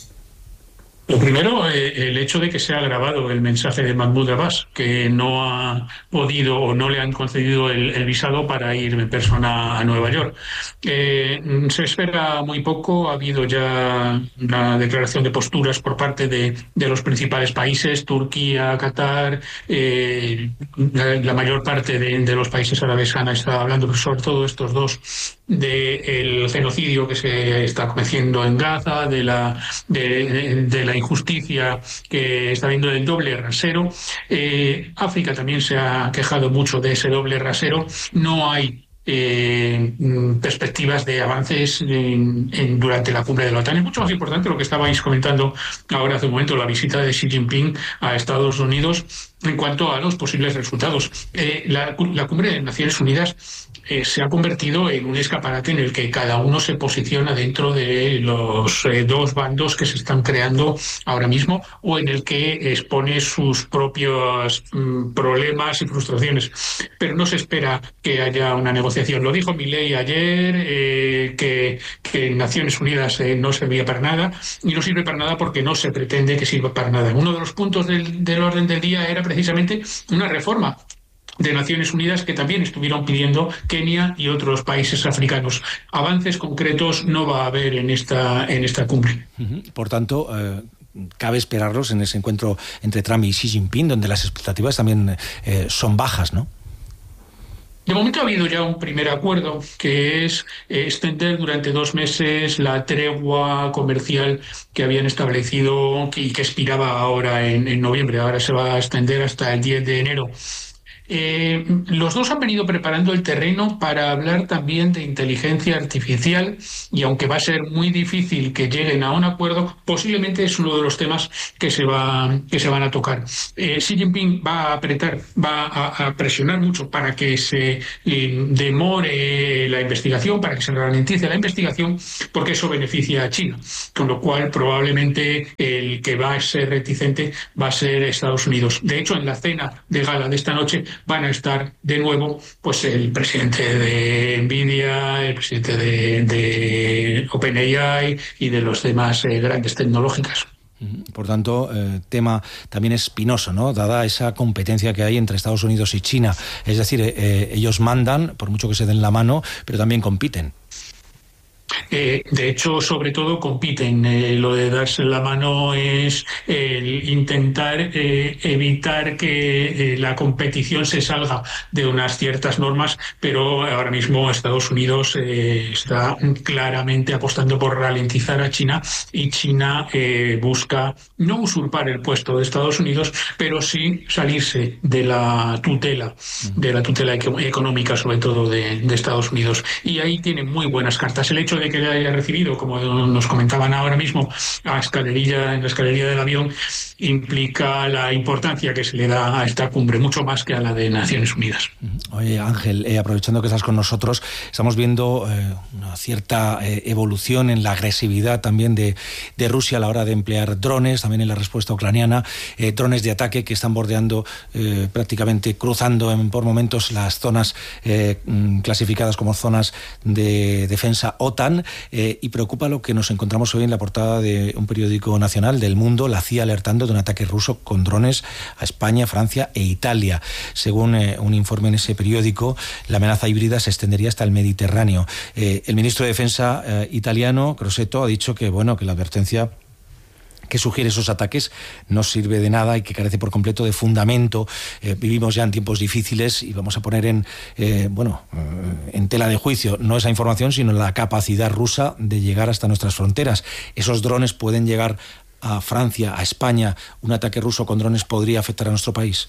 Lo primero, eh, el hecho de que se ha grabado el mensaje de Mahmoud Abbas, que no ha podido o no le han concedido el, el visado para ir en persona a Nueva York. Eh, se espera muy poco, ha habido ya una declaración de posturas por parte de, de los principales países, Turquía, Qatar, eh, la, la mayor parte de, de los países árabes han estado hablando, pero sobre todo estos dos, del genocidio que se está cometiendo en Gaza, de la, de, de, de la injusticia que está habiendo del doble rasero. Eh, África también se ha quejado mucho de ese doble rasero. No hay eh, perspectivas de avances en, en, durante la cumbre de la OTAN. Es mucho más importante lo que estabais comentando ahora hace un momento, la visita de Xi Jinping a Estados Unidos en cuanto a los posibles resultados. Eh, la, la cumbre de Naciones Unidas Eh, se ha convertido en un escaparate en el que cada uno se posiciona dentro de los eh, dos bandos que se están creando ahora mismo o en el que expone sus propios mm, problemas y frustraciones. Pero no se espera que haya una negociación. Lo dijo Milei ayer, eh, que, que Naciones Unidas eh, no servía para nada y no sirve para nada porque no se pretende que sirva para nada. Uno de los puntos del, del orden del día era precisamente una reforma de Naciones Unidas que también estuvieron pidiendo Kenia y otros países africanos. Avances concretos no va a haber en esta, en esta cumbre. Por tanto, eh, cabe esperarlos en ese encuentro entre Trump y Xi Jinping, donde las expectativas también eh, son bajas, ¿no? De momento ha habido ya un primer acuerdo, que es eh, extender durante dos meses la tregua comercial que habían establecido y que expiraba ahora en, en noviembre. Ahora se va a extender hasta el diez de enero. Eh, los dos han venido preparando el terreno para hablar también de inteligencia artificial, y aunque va a ser muy difícil que lleguen a un acuerdo, posiblemente es uno de los temas que se va que se van a tocar. Eh, Xi Jinping va a apretar, va a, a presionar mucho para que se eh, demore la investigación, para que se ralentice la investigación, porque eso beneficia a China, con lo cual probablemente el que va a ser reticente va a ser Estados Unidos. De hecho, en la cena de gala de esta noche van a estar de nuevo pues el presidente de Nvidia, el presidente de, de OpenAI y de los demás eh, grandes tecnológicas. Por tanto, eh, tema también espinoso, ¿no? Dada esa competencia que hay entre Estados Unidos y China. Es decir, eh, ellos mandan, por mucho que se den la mano, pero también compiten. Eh, de hecho, sobre todo compiten. Eh, lo de darse la mano es el intentar eh, evitar que eh, la competición se salga de unas ciertas normas, pero ahora mismo Estados Unidos eh, está claramente apostando por ralentizar a China, y China eh, busca no usurpar el puesto de Estados Unidos, pero sí salirse de la tutela, de la tutela económica, sobre todo de, de Estados Unidos. Y ahí tienen muy buenas cartas. El hecho de que le haya recibido, como nos comentaban ahora mismo, a escalerilla, en la escalerilla del avión, implica la importancia que se le da a esta cumbre, mucho más que a la de Naciones Unidas. Oye, Ángel, eh, aprovechando que estás con nosotros, estamos viendo eh, una cierta eh, evolución en la agresividad también de, de Rusia a la hora de emplear drones, también en la respuesta ucraniana, eh, drones de ataque que están bordeando, eh, prácticamente cruzando en, por momentos las zonas eh, clasificadas como zonas de defensa OTAN. Eh, y preocupa lo que nos encontramos hoy en la portada de un periódico nacional del Mundo, la C I A alertando de un ataque ruso con drones a España, Francia e Italia. Según eh, un informe en ese periódico, la amenaza híbrida se extendería hasta el Mediterráneo. Eh, el ministro de Defensa eh, italiano, Crosetto, ha dicho que, bueno, que la advertencia que sugiere esos ataques no sirve de nada y que carece por completo de fundamento. Eh, vivimos ya en tiempos difíciles y vamos a poner en eh, bueno eh, en tela de juicio no esa información, sino la capacidad rusa de llegar hasta nuestras fronteras. Esos drones pueden llegar a Francia, a España. ¿Un ataque ruso con drones podría afectar a nuestro país?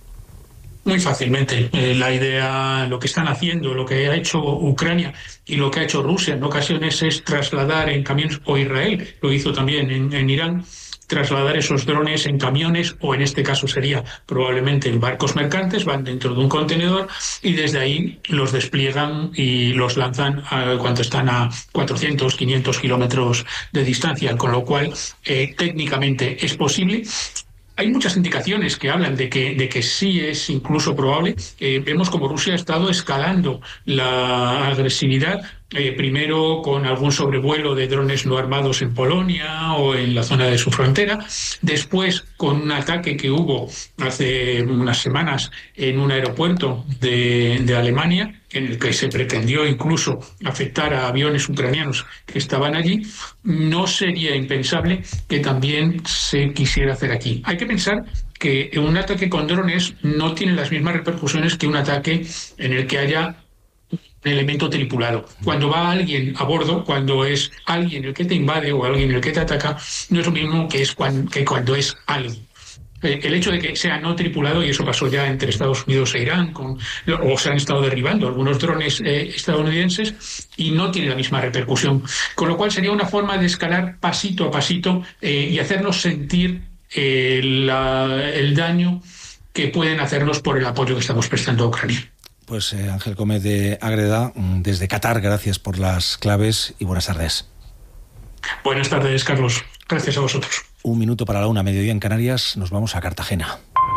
Muy fácilmente. Eh, la idea, lo que están haciendo, lo que ha hecho Ucrania y lo que ha hecho Rusia en ocasiones es trasladar en camiones, o Israel lo hizo también en, en Irán, trasladar esos drones en camiones, o en este caso sería probablemente en barcos mercantes, van dentro de un contenedor y desde ahí los despliegan y los lanzan a, cuando están a cuatrocientos, quinientos kilómetros de distancia, con lo cual eh, técnicamente es posible. Hay muchas indicaciones que hablan de que, de que sí es incluso probable. Eh, vemos como Rusia ha estado escalando la agresividad, eh, primero con algún sobrevuelo de drones no armados en Polonia o en la zona de su frontera, después con un ataque que hubo hace unas semanas en un aeropuerto de, de Alemania, en el que se pretendió incluso afectar a aviones ucranianos que estaban allí. No sería impensable que también se quisiera hacer aquí. Hay que pensar que un ataque con drones no tiene las mismas repercusiones que un ataque en el que haya un elemento tripulado. Cuando va alguien a bordo, cuando es alguien el que te invade o alguien el que te ataca, no es lo mismo que, es cuando, que cuando es alguien. El hecho de que sea no tripulado, y eso pasó ya entre Estados Unidos e Irán, con, o se han estado derribando algunos drones eh, estadounidenses, y no tiene la misma repercusión. Con lo cual sería una forma de escalar pasito a pasito eh, y hacernos sentir eh, la, el daño que pueden hacernos por el apoyo que estamos prestando a Ucrania. Pues eh, Ángel Gómez de Ágreda, desde Qatar, gracias por las claves y buenas tardes. Buenas tardes, Carlos. Gracias a vosotros. Un minuto para la una, mediodía en Canarias, nos vamos a Cartagena.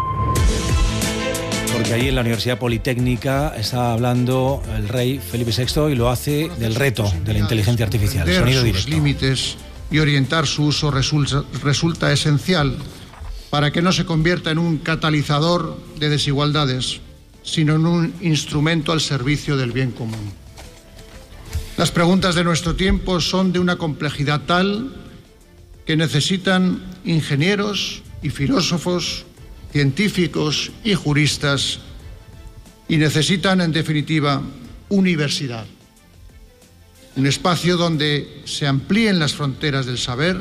Porque ahí en la Universidad Politécnica está hablando el rey Felipe sexto y lo hace del reto de la inteligencia artificial. Sonido directo. Sus límites y orientar su uso resulta, resulta esencial para que no se convierta en un catalizador de desigualdades, sino en un instrumento al servicio del bien común. Las preguntas de nuestro tiempo son de una complejidad tal que necesitan ingenieros y filósofos, científicos y juristas y necesitan, en definitiva, universidad. Un espacio donde se amplíen las fronteras del saber,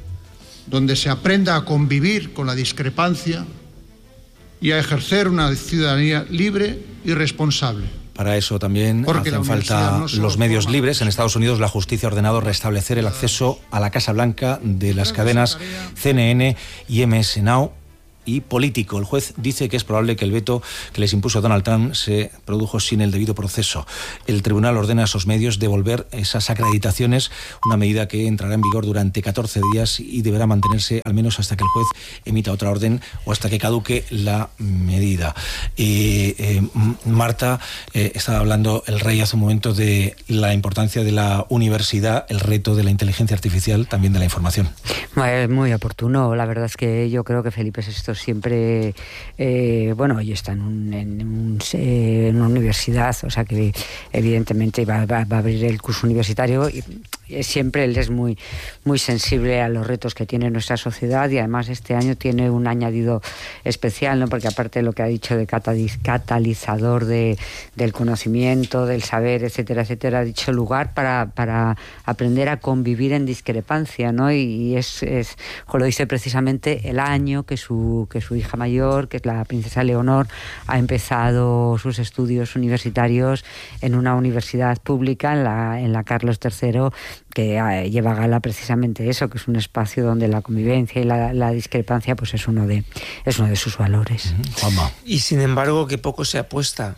donde se aprenda a convivir con la discrepancia y a ejercer una ciudadanía libre y responsable. Para eso también Porque hacen falta no los medios libres. En Estados Unidos la justicia ha ordenado restablecer el acceso a la Casa Blanca de las cadenas C N N y M S Now y Político. El juez dice que es probable que el veto que les impuso Donald Trump se produjo sin el debido proceso. El tribunal ordena a esos medios devolver esas acreditaciones, una medida que entrará en vigor durante catorce días y deberá mantenerse al menos hasta que el juez emita otra orden o hasta que caduque la medida. Eh, eh, Marta, eh, estaba hablando el rey hace un momento de la importancia de la universidad, el reto de la inteligencia artificial, también de la información. Es muy oportuno. La verdad es que yo creo que Felipe sexto siempre, eh, bueno, hoy está en, un, en, un, eh, en una universidad, o sea que evidentemente va, va, va a abrir el curso universitario y siempre él es muy, muy sensible a los retos que tiene nuestra sociedad y además este año tiene un añadido especial, ¿no? Porque aparte de lo que ha dicho de catalizador de, del conocimiento, del saber, etcétera, etcétera, ha dicho lugar para, para aprender a convivir en discrepancia, ¿no? Y, y es, es, lo dice precisamente el año que su, que su hija mayor, que es la princesa Leonor, ha empezado sus estudios universitarios en una universidad pública, en la, en la Carlos tercero, que eh, lleva a gala precisamente eso, que es un espacio donde la convivencia y la, la discrepancia pues es uno de es uno de sus valores. Juanma. Y sin embargo que poco se apuesta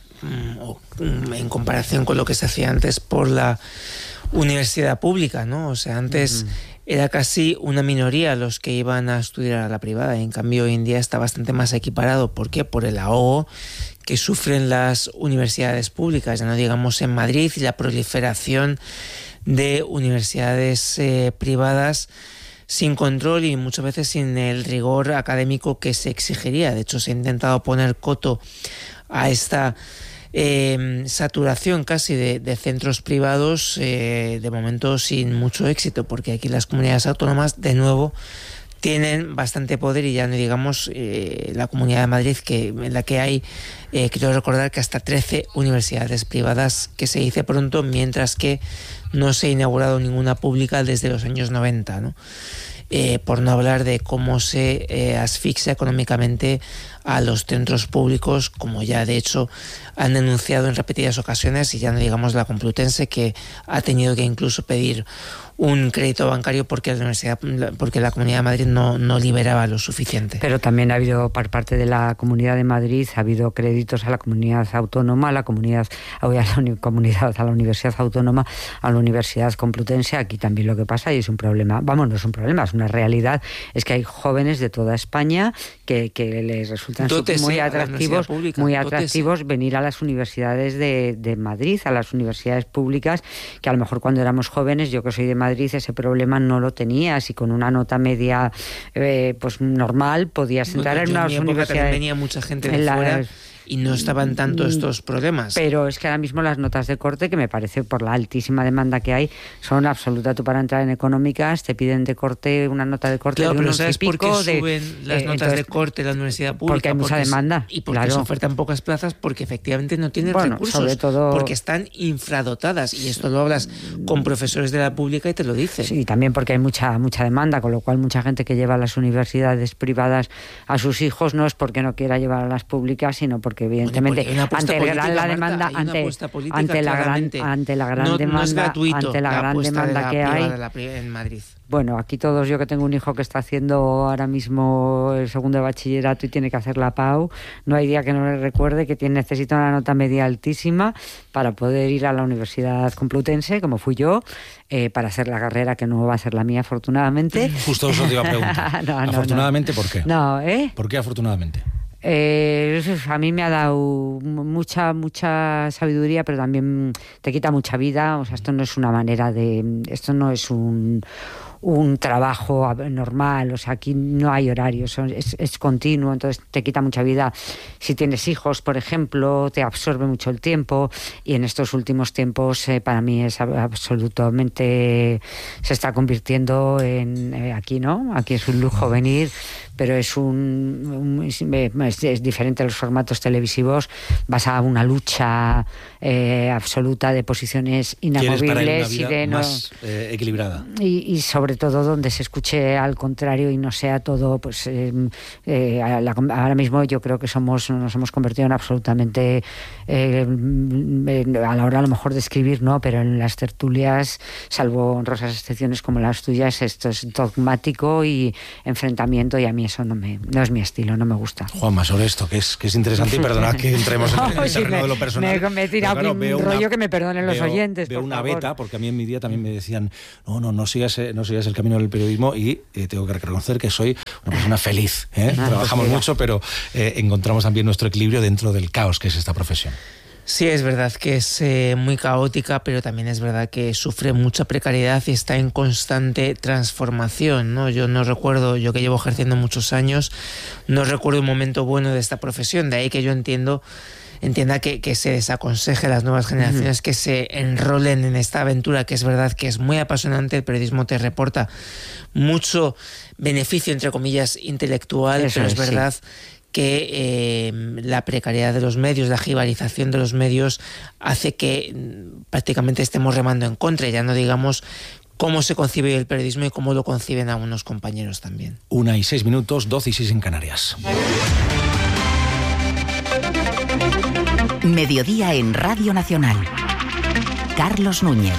mm, en comparación con lo que se hacía antes por la universidad pública, ¿no? O sea, antes uh-huh. era casi una minoría los que iban a estudiar a la privada, y en cambio hoy en día está bastante más equiparado. ¿Por qué? Por el ahogo que sufren las universidades públicas, ya no digamos en Madrid, y la proliferación de universidades eh, privadas sin control y muchas veces sin el rigor académico que se exigiría. De hecho, se ha intentado poner coto a esta eh, saturación casi de, de centros privados, eh, de momento sin mucho éxito, porque aquí las comunidades autónomas, de nuevo, tienen bastante poder, y ya no digamos eh, la Comunidad de Madrid, que en la que hay, eh, quiero recordar que hasta trece universidades privadas, que se dice pronto, mientras que no se ha inaugurado ninguna pública desde los años noventa, ¿no? Eh, por no hablar de cómo se eh, asfixia económicamente a los centros públicos, como ya de hecho han denunciado en repetidas ocasiones, y ya no digamos la Complutense, que ha tenido que incluso pedir un crédito bancario porque la universidad, porque la Comunidad de Madrid no, no liberaba lo suficiente. Pero también ha habido, por parte de la Comunidad de Madrid, ha habido créditos a la comunidad autónoma, a la comunidad, a la comunidad, a la Universidad Autónoma, a la Universidad Complutense. Aquí también lo que pasa, y es un problema, vamos, no es un problema, es una realidad, es que hay jóvenes de toda España que, que les resultan Dótese muy atractivos, pública, muy atractivos Dótese. venir a las universidades de, de Madrid, a las universidades públicas, que a lo mejor cuando éramos jóvenes, yo que soy de Madrid, ese problema no lo tenías, y con una nota media eh, pues normal podías entrar bueno, en unas en universidades. Venía mucha gente de fuera las... y no estaban tanto estos problemas. Pero es que ahora mismo las notas de corte, que me parece por la altísima demanda que hay, son absoluta. Tú para entrar en económicas te piden de corte una nota de corte claro, de unos ¿sabes y pico. ¿Por qué de, suben las eh, notas entonces, de corte en la universidad pública? Porque hay mucha porque demanda. Y porque claro. se ofertan pocas plazas, porque efectivamente no tienen bueno, recursos. Sobre todo... Porque están infradotadas, y esto lo hablas con profesores de la pública y te lo dicen. Sí, también porque hay mucha, mucha demanda, con lo cual mucha gente que lleva a las universidades privadas a sus hijos no es porque no quiera llevar a las públicas, sino porque evidentemente... Oye, ante el gran, la Marta, demanda ante, ante la gran ante la gran no, demanda no es gratuito ante la, la gran demanda de la que hay de la, en Madrid. Bueno, aquí todos, yo que tengo un hijo que está haciendo ahora mismo el segundo de bachillerato y tiene que hacer la P A U, no hay día que no le recuerde que tiene, necesita una nota media altísima para poder ir a la Universidad Complutense, como fui yo, eh, para hacer la carrera que no va a ser la mía, afortunadamente. Justo eso te iba a preguntar. no, no, ¿Afortunadamente no. por qué? No, ¿eh? ¿Por qué afortunadamente? Eh, a mí me ha dado mucha mucha sabiduría, pero también te quita mucha vida. O sea, esto no es una manera de... Esto no es un... un trabajo normal, o sea, aquí no hay horarios, es, es continuo, entonces te quita mucha vida. Si tienes hijos, por ejemplo, te absorbe mucho el tiempo, y en estos últimos tiempos eh, para mí es absolutamente, se está convirtiendo en, eh, aquí, ¿no? Aquí es un lujo venir, pero es un, un es, es diferente a los formatos televisivos, vas a una lucha eh, absoluta de posiciones inamovibles y de no, más eh, equilibrada y, y sobre todo donde se escuche al contrario y no sea todo pues eh, eh, a la, ahora mismo yo creo que somos nos hemos convertido en absolutamente eh, a la hora a lo mejor de escribir no, pero en las tertulias, salvo honrosas excepciones como las tuyas, esto es dogmático y enfrentamiento, y a mí eso no me no es mi estilo, no me gusta. Juanma, sobre esto que es que es interesante, y perdona que entremos en el, en el terreno me, de lo personal. Me, me he tirado claro, un rollo una, que me perdonen los veo, oyentes. Veo por una favor. beta, porque a mí en mi día también me decían, no, no, no sigas, no sigas el camino del periodismo, y eh, tengo que reconocer que soy una persona feliz. ¿eh? Ah, Trabajamos pues mucho, pero eh, encontramos también nuestro equilibrio dentro del caos que es esta profesión. Sí, es verdad que es eh, muy caótica, pero también es verdad que sufre mucha precariedad y está en constante transformación, ¿no? Yo no recuerdo, yo que llevo ejerciendo muchos años, no recuerdo un momento bueno de esta profesión, de ahí que yo entiendo entienda que, que se desaconseje a las nuevas generaciones que se enrolen en esta aventura, que es verdad que es muy apasionante. El periodismo te reporta mucho beneficio, entre comillas, intelectual, Eso pero es, es verdad sí. que eh, la precariedad de los medios, la jibarización de los medios hace que prácticamente estemos remando en contra, ya no digamos cómo se concibe el periodismo y cómo lo conciben algunos compañeros también. Una y seis minutos, doce y seis en Canarias. Mediodía en Radio Nacional. Carlos Núñez.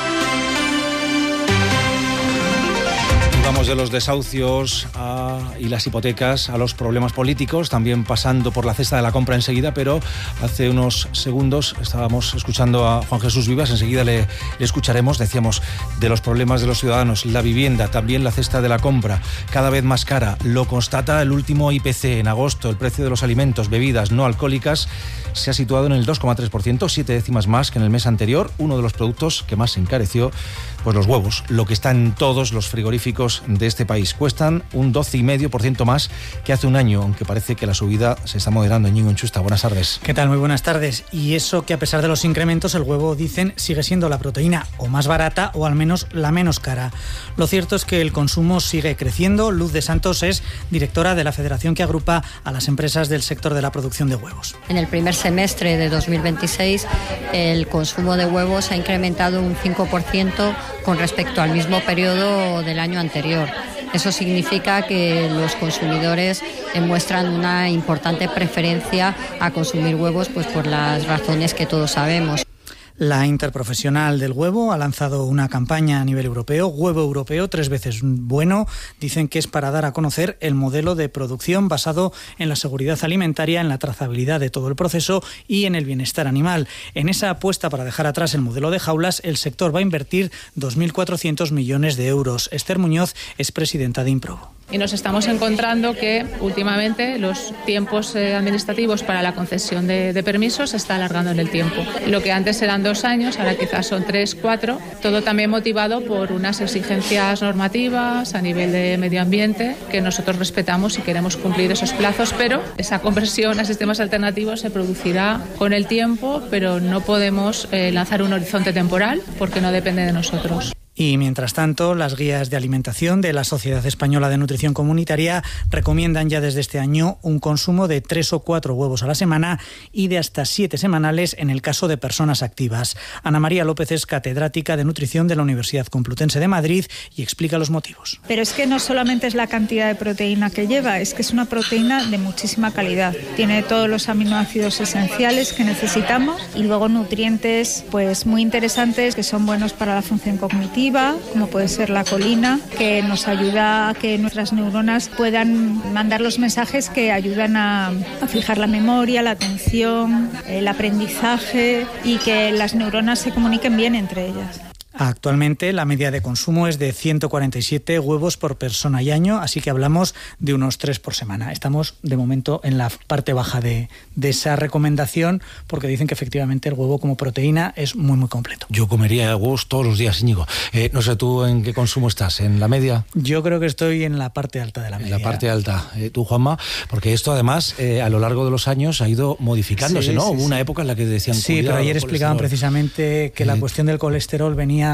Vamos de los desahucios a, y las hipotecas a los problemas políticos, también pasando por la cesta de la compra enseguida, pero hace unos segundos estábamos escuchando a Juan Jesús Vivas, enseguida le, le escucharemos, decíamos de los problemas de los ciudadanos, la vivienda, también la cesta de la compra, cada vez más cara, lo constata el último I P C. En agosto el precio de los alimentos, bebidas no alcohólicas se ha situado en el dos coma tres por ciento, siete décimas más que en el mes anterior. Uno de los productos que más se encareció, pues los huevos, lo que está en todos los frigoríficos de este país. Cuestan un doce coma cinco por ciento más que hace un año, aunque parece que la subida se está moderando. Ñigo Enchusta, buenas tardes. ¿Qué tal? Muy buenas tardes. Y eso que a pesar de los incrementos, el huevo, dicen, sigue siendo la proteína o más barata o al menos la menos cara. Lo cierto es que el consumo sigue creciendo. Luz de Santos es directora de la federación que agrupa a las empresas del sector de la producción de huevos. En el primer semestre de dos mil veintiséis, el consumo de huevos ha incrementado un cinco por ciento con respecto al mismo periodo del año anterior. Eso significa que los consumidores muestran una importante preferencia a consumir huevos, pues por las razones que todos sabemos. La Interprofesional del Huevo ha lanzado una campaña a nivel europeo, Huevo Europeo, tres veces bueno. Dicen que es para dar a conocer el modelo de producción basado en la seguridad alimentaria, en la trazabilidad de todo el proceso y en el bienestar animal. En esa apuesta para dejar atrás el modelo de jaulas, el sector va a invertir dos mil cuatrocientos millones de euros. Esther Muñoz es presidenta de Improbo. Y nos estamos encontrando que últimamente los tiempos eh, administrativos para la concesión de, de permisos se está alargando en el tiempo. Lo que antes eran dos años, ahora quizás son tres, cuatro. Todo también motivado por unas exigencias normativas a nivel de medio ambiente que nosotros respetamos y queremos cumplir esos plazos, pero esa conversión a sistemas alternativos se producirá con el tiempo, pero no podemos eh, lanzar un horizonte temporal porque no depende de nosotros. Y mientras tanto, las guías de alimentación de la Sociedad Española de Nutrición Comunitaria recomiendan ya desde este año un consumo de tres o cuatro huevos a la semana y de hasta siete semanales en el caso de personas activas. Ana María López es catedrática de nutrición de la Universidad Complutense de Madrid y explica los motivos. Pero es que no solamente es la cantidad de proteína que lleva, es que es una proteína de muchísima calidad. Tiene todos los aminoácidos esenciales que necesitamos y luego nutrientes pues muy interesantes que son buenos para la función cognitiva, como puede ser la colina, que nos ayuda a que nuestras neuronas puedan mandar los mensajes que ayudan a, a fijar la memoria, la atención, el aprendizaje y que las neuronas se comuniquen bien entre ellas. Actualmente la media de consumo es de ciento cuarenta y siete huevos por persona y año, así que hablamos de unos tres por semana. Estamos de momento en la parte baja de, de esa recomendación porque dicen que efectivamente el huevo como proteína es muy muy completo. Yo comería huevos todos los días, Íñigo. Eh, no sé, ¿tú en qué consumo estás? ¿En la media? Yo creo que estoy en la parte alta de la media. En la parte alta. Eh, ¿Tú, Juanma? Porque esto además eh, a lo largo de los años ha ido modificándose, sí, ¿no? sí, Hubo sí. una época en la que decían... Sí, pero ayer explicaban precisamente que eh, la cuestión del colesterol venía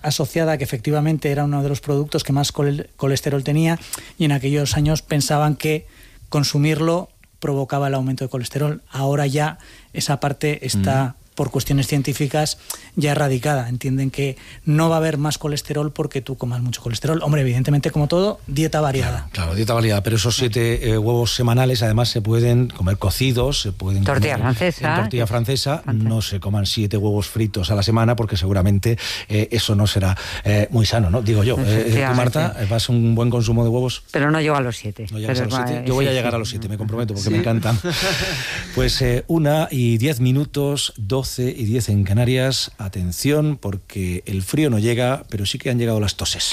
asociada a que efectivamente era uno de los productos que más col- colesterol tenía, y en aquellos años pensaban que consumirlo provocaba el aumento de colesterol. Ahora ya esa parte está... Mm. por cuestiones científicas ya erradicada. Entienden que no va a haber más colesterol porque tú comas mucho colesterol. Hombre, evidentemente, como todo, dieta variada. Claro, claro, dieta variada, pero esos siete eh, huevos semanales además se pueden comer cocidos, se pueden tortilla comer francesa. En tortilla francesa, no se coman siete huevos fritos a la semana porque seguramente eh, eso no será eh, muy sano, ¿no? Digo yo. Eh, ¿Tú, Marta, vas a un buen consumo de huevos? Pero no llego a los siete. ¿No pero a los siete? Va, yo voy sí, a llegar sí. a los siete, me comprometo, porque ¿Sí? me encantan. Pues eh, una y diez minutos, doce y diez en Canarias. Atención, porque el frío no llega, pero sí que han llegado las toses.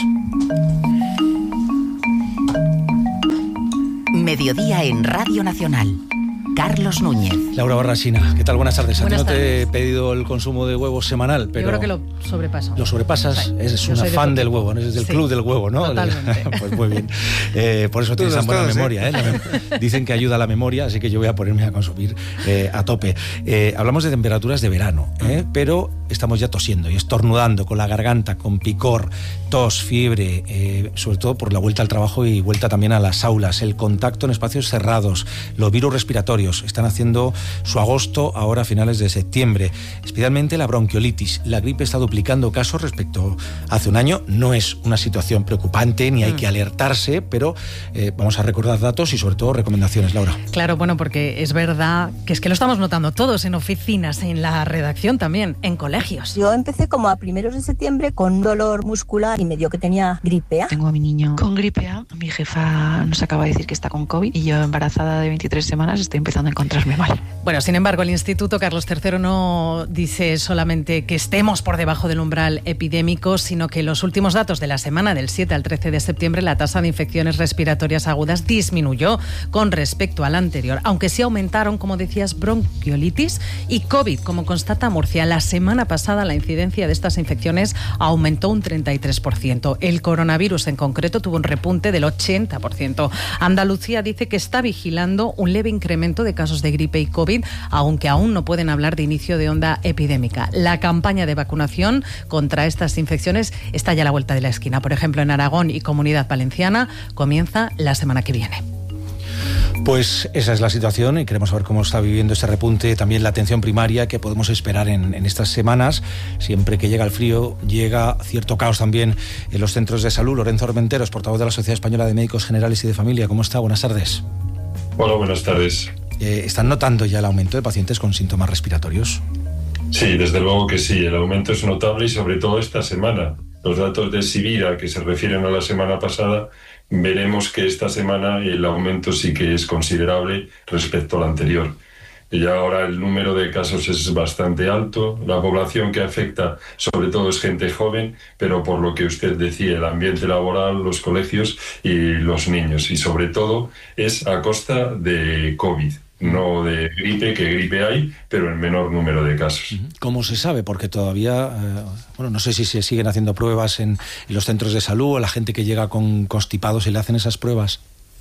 Mediodía en Radio Nacional. Carlos Núñez. Laura Barrasina, ¿qué tal? Buenas tardes. A ti Buenas no te he tardes. pedido el consumo de huevos semanal, pero... Yo creo que lo sobrepaso. Lo sobrepasas, Sí. eres Yo una soy de fan todo del tipo. huevo, ¿no? Eres del Sí. club del huevo, ¿no? Totalmente. Pues muy bien. Eh, por eso tienes tan buena todos, memoria, ¿eh? La mem- Dicen que ayuda a la memoria, así que yo voy a ponerme a consumir eh, a tope. Eh, hablamos de temperaturas de verano, ¿eh? Pero estamos ya tosiendo y estornudando con la garganta, con picor, tos, fiebre, eh, sobre todo por la vuelta al trabajo y vuelta también a las aulas, el contacto en espacios cerrados, los virus respiratorios están haciendo su agosto ahora a finales de septiembre, especialmente la bronquiolitis. La gripe está duplicando casos respecto a hace un año. No es una situación preocupante ni hay que alertarse, pero eh, vamos a recordar datos y sobre todo recomendaciones, Laura. Claro, bueno, porque es verdad que es que lo estamos notando todos en oficinas, en la redacción también, en colegios. Yo empecé como a primeros de septiembre con dolor muscular y me dio que tenía gripe A. Tengo a mi niño con gripe A. Mi jefa nos acaba de decir que está con COVID y yo, embarazada de veintitrés semanas, estoy empezando a encontrarme mal. Bueno, sin embargo, el Instituto Carlos tercero no dice solamente que estemos por debajo del umbral epidémico, sino que los últimos datos de la semana del siete al trece de septiembre, la tasa de infecciones respiratorias agudas disminuyó con respecto al anterior, aunque sí aumentaron, como decías, bronquiolitis y COVID, como constata Murcia. La semana pasada la incidencia de estas infecciones aumentó un treinta y tres por ciento. El coronavirus en concreto tuvo un repunte del ochenta por ciento. Andalucía dice que está vigilando un leve incremento de casos de gripe y COVID, aunque aún no pueden hablar de inicio de onda epidémica. La campaña de vacunación contra estas infecciones está ya a la vuelta de la esquina. Por ejemplo, en Aragón y Comunidad Valenciana comienza la semana que viene. Pues esa es la situación y queremos saber cómo está viviendo ese repunte, también la atención primaria que podemos esperar en, en estas semanas. Siempre que llega el frío, llega cierto caos también en los centros de salud. Lorenzo Armenteros, portavoz de la Sociedad Española de Médicos Generales y de Familia. ¿Cómo está? Buenas tardes. Hola, buenas tardes. Eh, ¿Están notando ya el aumento de pacientes con síntomas respiratorios? Sí, desde luego que sí. El aumento es notable y sobre todo esta semana. Los datos de Sibira, que se refieren a la semana pasada, veremos que esta semana el aumento sí que es considerable respecto al anterior. Y ahora el número de casos es bastante alto. La población que afecta sobre todo es gente joven, pero por lo que usted decía, el ambiente laboral, los colegios y los niños. Y sobre todo es a costa de COVID. No de gripe, que gripe hay, pero en menor número de casos. ¿Cómo se sabe? Porque todavía, eh, bueno, no sé si se siguen haciendo pruebas en, en los centros de salud o la gente que llega con constipados y le hacen esas pruebas.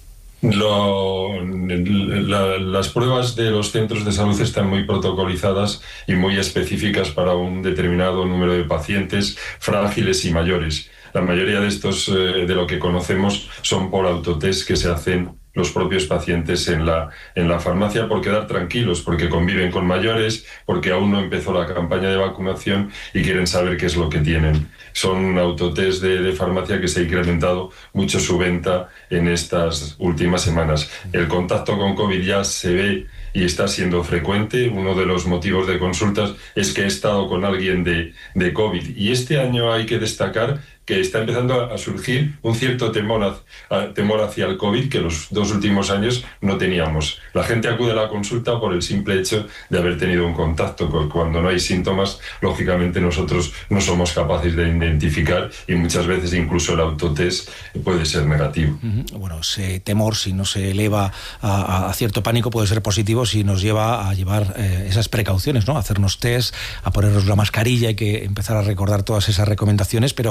Lo, la, las pruebas de los centros de salud están muy protocolizadas y muy específicas para un determinado número de pacientes frágiles y mayores. La mayoría de estos, eh, de lo que conocemos, son por autotest que se hacen los propios pacientes en la, en la farmacia por quedar tranquilos, porque conviven con mayores, porque aún no empezó la campaña de vacunación y quieren saber qué es lo que tienen. Son autotest de, de farmacia que se ha incrementado mucho su venta en estas últimas semanas. El contacto con COVID ya se ve y está siendo frecuente. Uno de los motivos de consultas es que he estado con alguien de, de COVID. Y este año hay que destacar que está empezando a surgir un cierto temor, a, temor hacia el COVID que los dos últimos años no teníamos. La gente acude a la consulta por el simple hecho de haber tenido un contacto. Cuando no hay síntomas, lógicamente nosotros no somos capaces de identificar y muchas veces incluso el autotest puede ser negativo. Uh-huh. Bueno, ese temor, si no se eleva a, a cierto pánico, puede ser positivo si nos lleva a llevar eh, esas precauciones, ¿no? A hacernos test, a ponernos la mascarilla, hay que empezar a recordar todas esas recomendaciones, pero... Eh,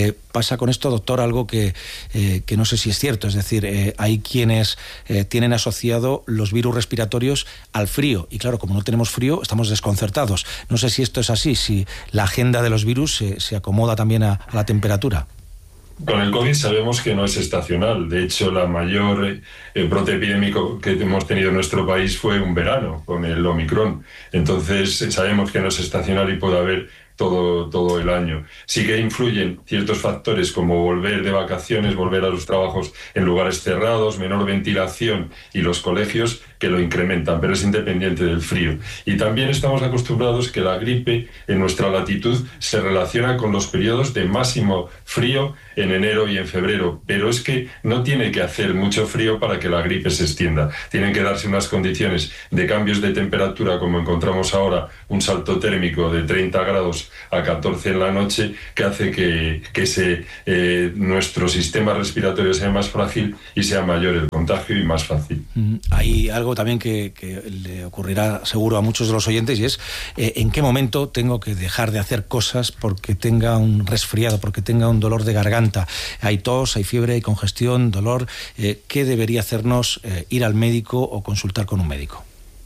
Eh, pasa con esto, doctor, algo que, eh, que no sé si es cierto, es decir, eh, hay quienes eh, tienen asociado los virus respiratorios al frío, y claro, como no tenemos frío, estamos desconcertados. No sé si esto es así, si la agenda de los virus se, se acomoda también a, a la temperatura. Con el COVID sabemos que no es estacional. De hecho, la mayor eh, brote epidémico que hemos tenido en nuestro país fue un verano, con el Omicron. Entonces, sabemos que no es estacional y puede haber todo, todo el año. Sí que influyen ciertos factores como volver de vacaciones, volver a los trabajos en lugares cerrados, menor ventilación y los colegios que lo incrementan, pero es independiente del frío. Y también estamos acostumbrados que la gripe en nuestra latitud se relaciona con los periodos de máximo frío en enero y en febrero, pero es que no tiene que hacer mucho frío para que la gripe se extienda. Tienen que darse unas condiciones de cambios de temperatura, como encontramos ahora, un salto térmico de treinta grados a catorce en la noche, que hace que, que se, eh, nuestro sistema respiratorio sea más frágil y sea mayor el contagio y más fácil. Mm, hay algo también que, que le ocurrirá seguro a muchos de los oyentes, y es eh, en qué momento tengo que dejar de hacer cosas porque tenga un resfriado, porque tenga un dolor de garganta. Hay tos, hay fiebre, hay congestión, dolor. Eh, ¿Qué debería hacernos eh, ir al médico o consultar con un médico?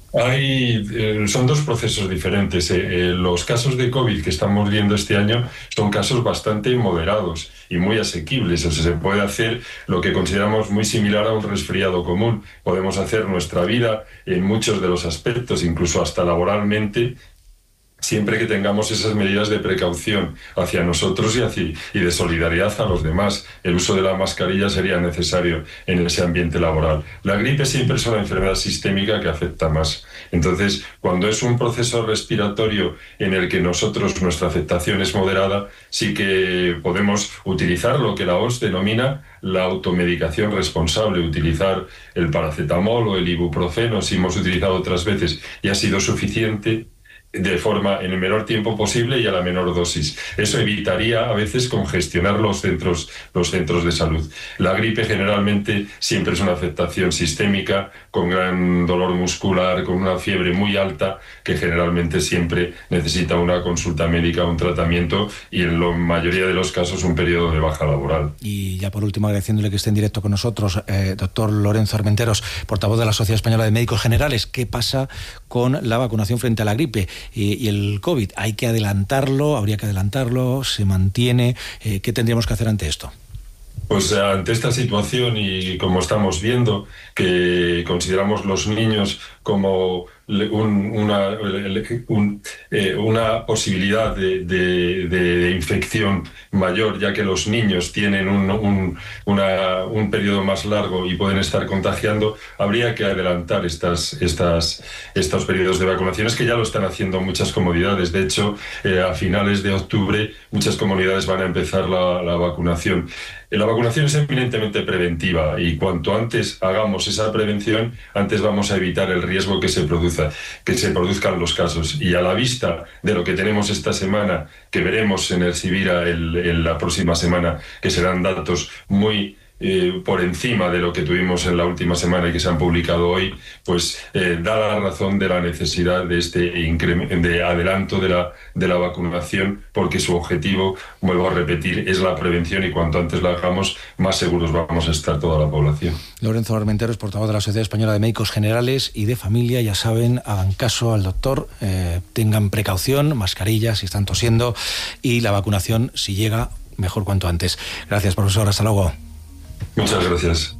Hay, eh, son dos procesos diferentes. Eh, eh, los casos de COVID que estamos viendo este año son casos bastante moderados y muy asequibles. O sea, se puede hacer lo que consideramos muy similar a un resfriado común. Podemos hacer nuestra vida en muchos de los aspectos, incluso hasta laboralmente, siempre que tengamos esas medidas de precaución hacia nosotros y, hacia, y de solidaridad a los demás. El uso de la mascarilla sería necesario en ese ambiente laboral. La gripe siempre es una enfermedad sistémica que afecta más. Entonces, cuando es un proceso respiratorio en el que nosotros, nuestra afectación es moderada, sí que podemos utilizar lo que la O M S denomina la automedicación responsable, utilizar el paracetamol o el ibuprofeno, si hemos utilizado otras veces y ha sido suficiente, de forma en el menor tiempo posible y a la menor dosis. Eso evitaría a veces congestionar los centros, los centros de salud. La gripe generalmente siempre es una afectación sistémica, con gran dolor muscular, con una fiebre muy alta, que generalmente siempre necesita una consulta médica, un tratamiento y en la mayoría de los casos un periodo de baja laboral. Y ya por último, agradeciéndole que esté en directo con nosotros, eh, doctor Lorenzo Armenteros, portavoz de la Sociedad Española de Médicos Generales, ¿qué pasa con la vacunación frente a la gripe y, y el COVID? ¿Hay que adelantarlo? ¿Habría que adelantarlo? ¿Se mantiene? Eh, ¿Qué tendríamos que hacer ante esto? Pues ante esta situación y como estamos viendo, que consideramos los niños como un, una, un, eh, una posibilidad de, de, de infección mayor, ya que los niños tienen un, un, una, un periodo más largo y pueden estar contagiando, habría que adelantar estas, estas, estos periodos de vacunaciones, que ya lo están haciendo muchas comunidades. De hecho, eh, a finales de octubre muchas comunidades van a empezar la, la vacunación. La vacunación es eminentemente preventiva y cuanto antes hagamos esa prevención, antes vamos a evitar el riesgo que se produzca, que se produzcan los casos. Y a la vista de lo que tenemos esta semana, que veremos en el Sibira el, en la próxima semana, que serán datos muy Eh, por encima de lo que tuvimos en la última semana y que se han publicado hoy, pues eh, da la razón de la necesidad de este de adelanto de la, de la vacunación, porque su objetivo, vuelvo a repetir, es la prevención y cuanto antes la hagamos, más seguros vamos a estar toda la población. Lorenzo Armenteros, portavoz de la Sociedad Española de Médicos Generales y de Familia, ya saben, hagan caso al doctor, eh, tengan precaución, mascarillas si están tosiendo y la vacunación, si llega, mejor cuanto antes. Gracias, profesor, hasta luego. Muchas gracias.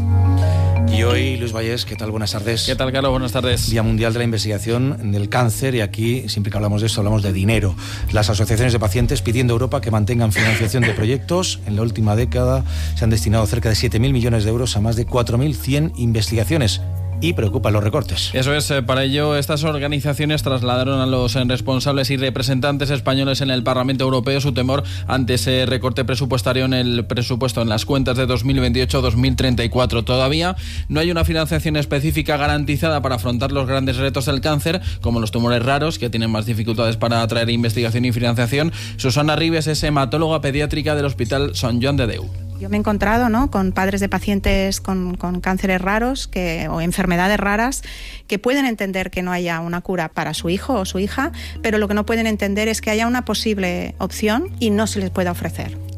Y hoy, Luis Vallés, ¿qué tal? Buenas tardes. ¿Qué tal, Carlos? Buenas tardes. Día Mundial de la Investigación del Cáncer, y aquí, siempre que hablamos de esto, hablamos de dinero. Las asociaciones de pacientes pidiendo a Europa que mantengan financiación de proyectos. En la última década se han destinado cerca de siete mil millones de euros a más de cuatro mil cien investigaciones. Y preocupan los recortes. Eso es, eh, para ello estas organizaciones trasladaron a los eh, responsables y representantes españoles en el Parlamento Europeo su temor ante ese recorte presupuestario en el presupuesto en las cuentas de dos mil veintiocho a dos mil treinta y cuatro. Todavía no hay una financiación específica garantizada para afrontar los grandes retos del cáncer, como los tumores raros, que tienen más dificultades para atraer investigación y financiación. Susana Ribes es hematóloga pediátrica del Hospital Sant Joan de Déu. Yo me he encontrado, ¿no?, con padres de pacientes con, con cánceres raros que, o enfermedades raras que pueden entender que no haya una cura para su hijo o su hija, pero lo que no pueden entender es que haya una posible opción y no se les pueda ofrecer.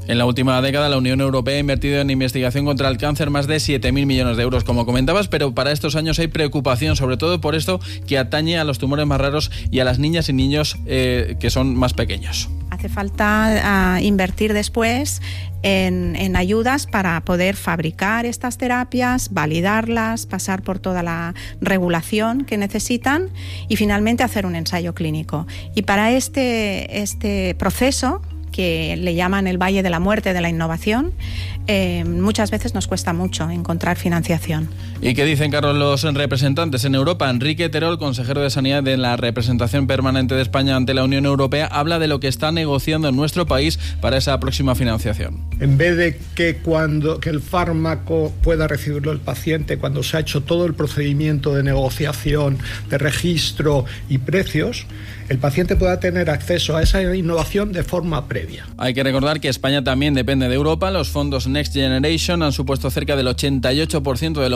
En la última década, la Unión Europea ha invertido en investigación contra el cáncer más de siete mil millones de euros, como comentabas, pero para estos años hay preocupación, sobre todo por esto que atañe a los tumores más raros y a las niñas y niños eh, que son más pequeños. Hace falta uh, invertir después en, en ayudas para poder fabricar estas terapias, validarlas, pasar por toda la regulación que necesitan y finalmente hacer un ensayo clínico. Y para este, este proceso, que le llaman el Valle de la Muerte de la Innovación, eh, muchas veces nos cuesta mucho encontrar financiación. ¿Y qué dicen, Carlos, los representantes en Europa? Enrique Terol, consejero de Sanidad de la representación permanente de España ante la Unión Europea, habla de lo que está negociando en nuestro país para esa próxima financiación. En vez de que, cuando, que el fármaco pueda recibirlo el paciente cuando se ha hecho todo el procedimiento de negociación, de registro y precios, el paciente pueda tener acceso a esa innovación de forma previa. Hay que recordar que España también depende de Europa. Los fondos Next Generation han supuesto cerca del ochenta y ocho por ciento de lo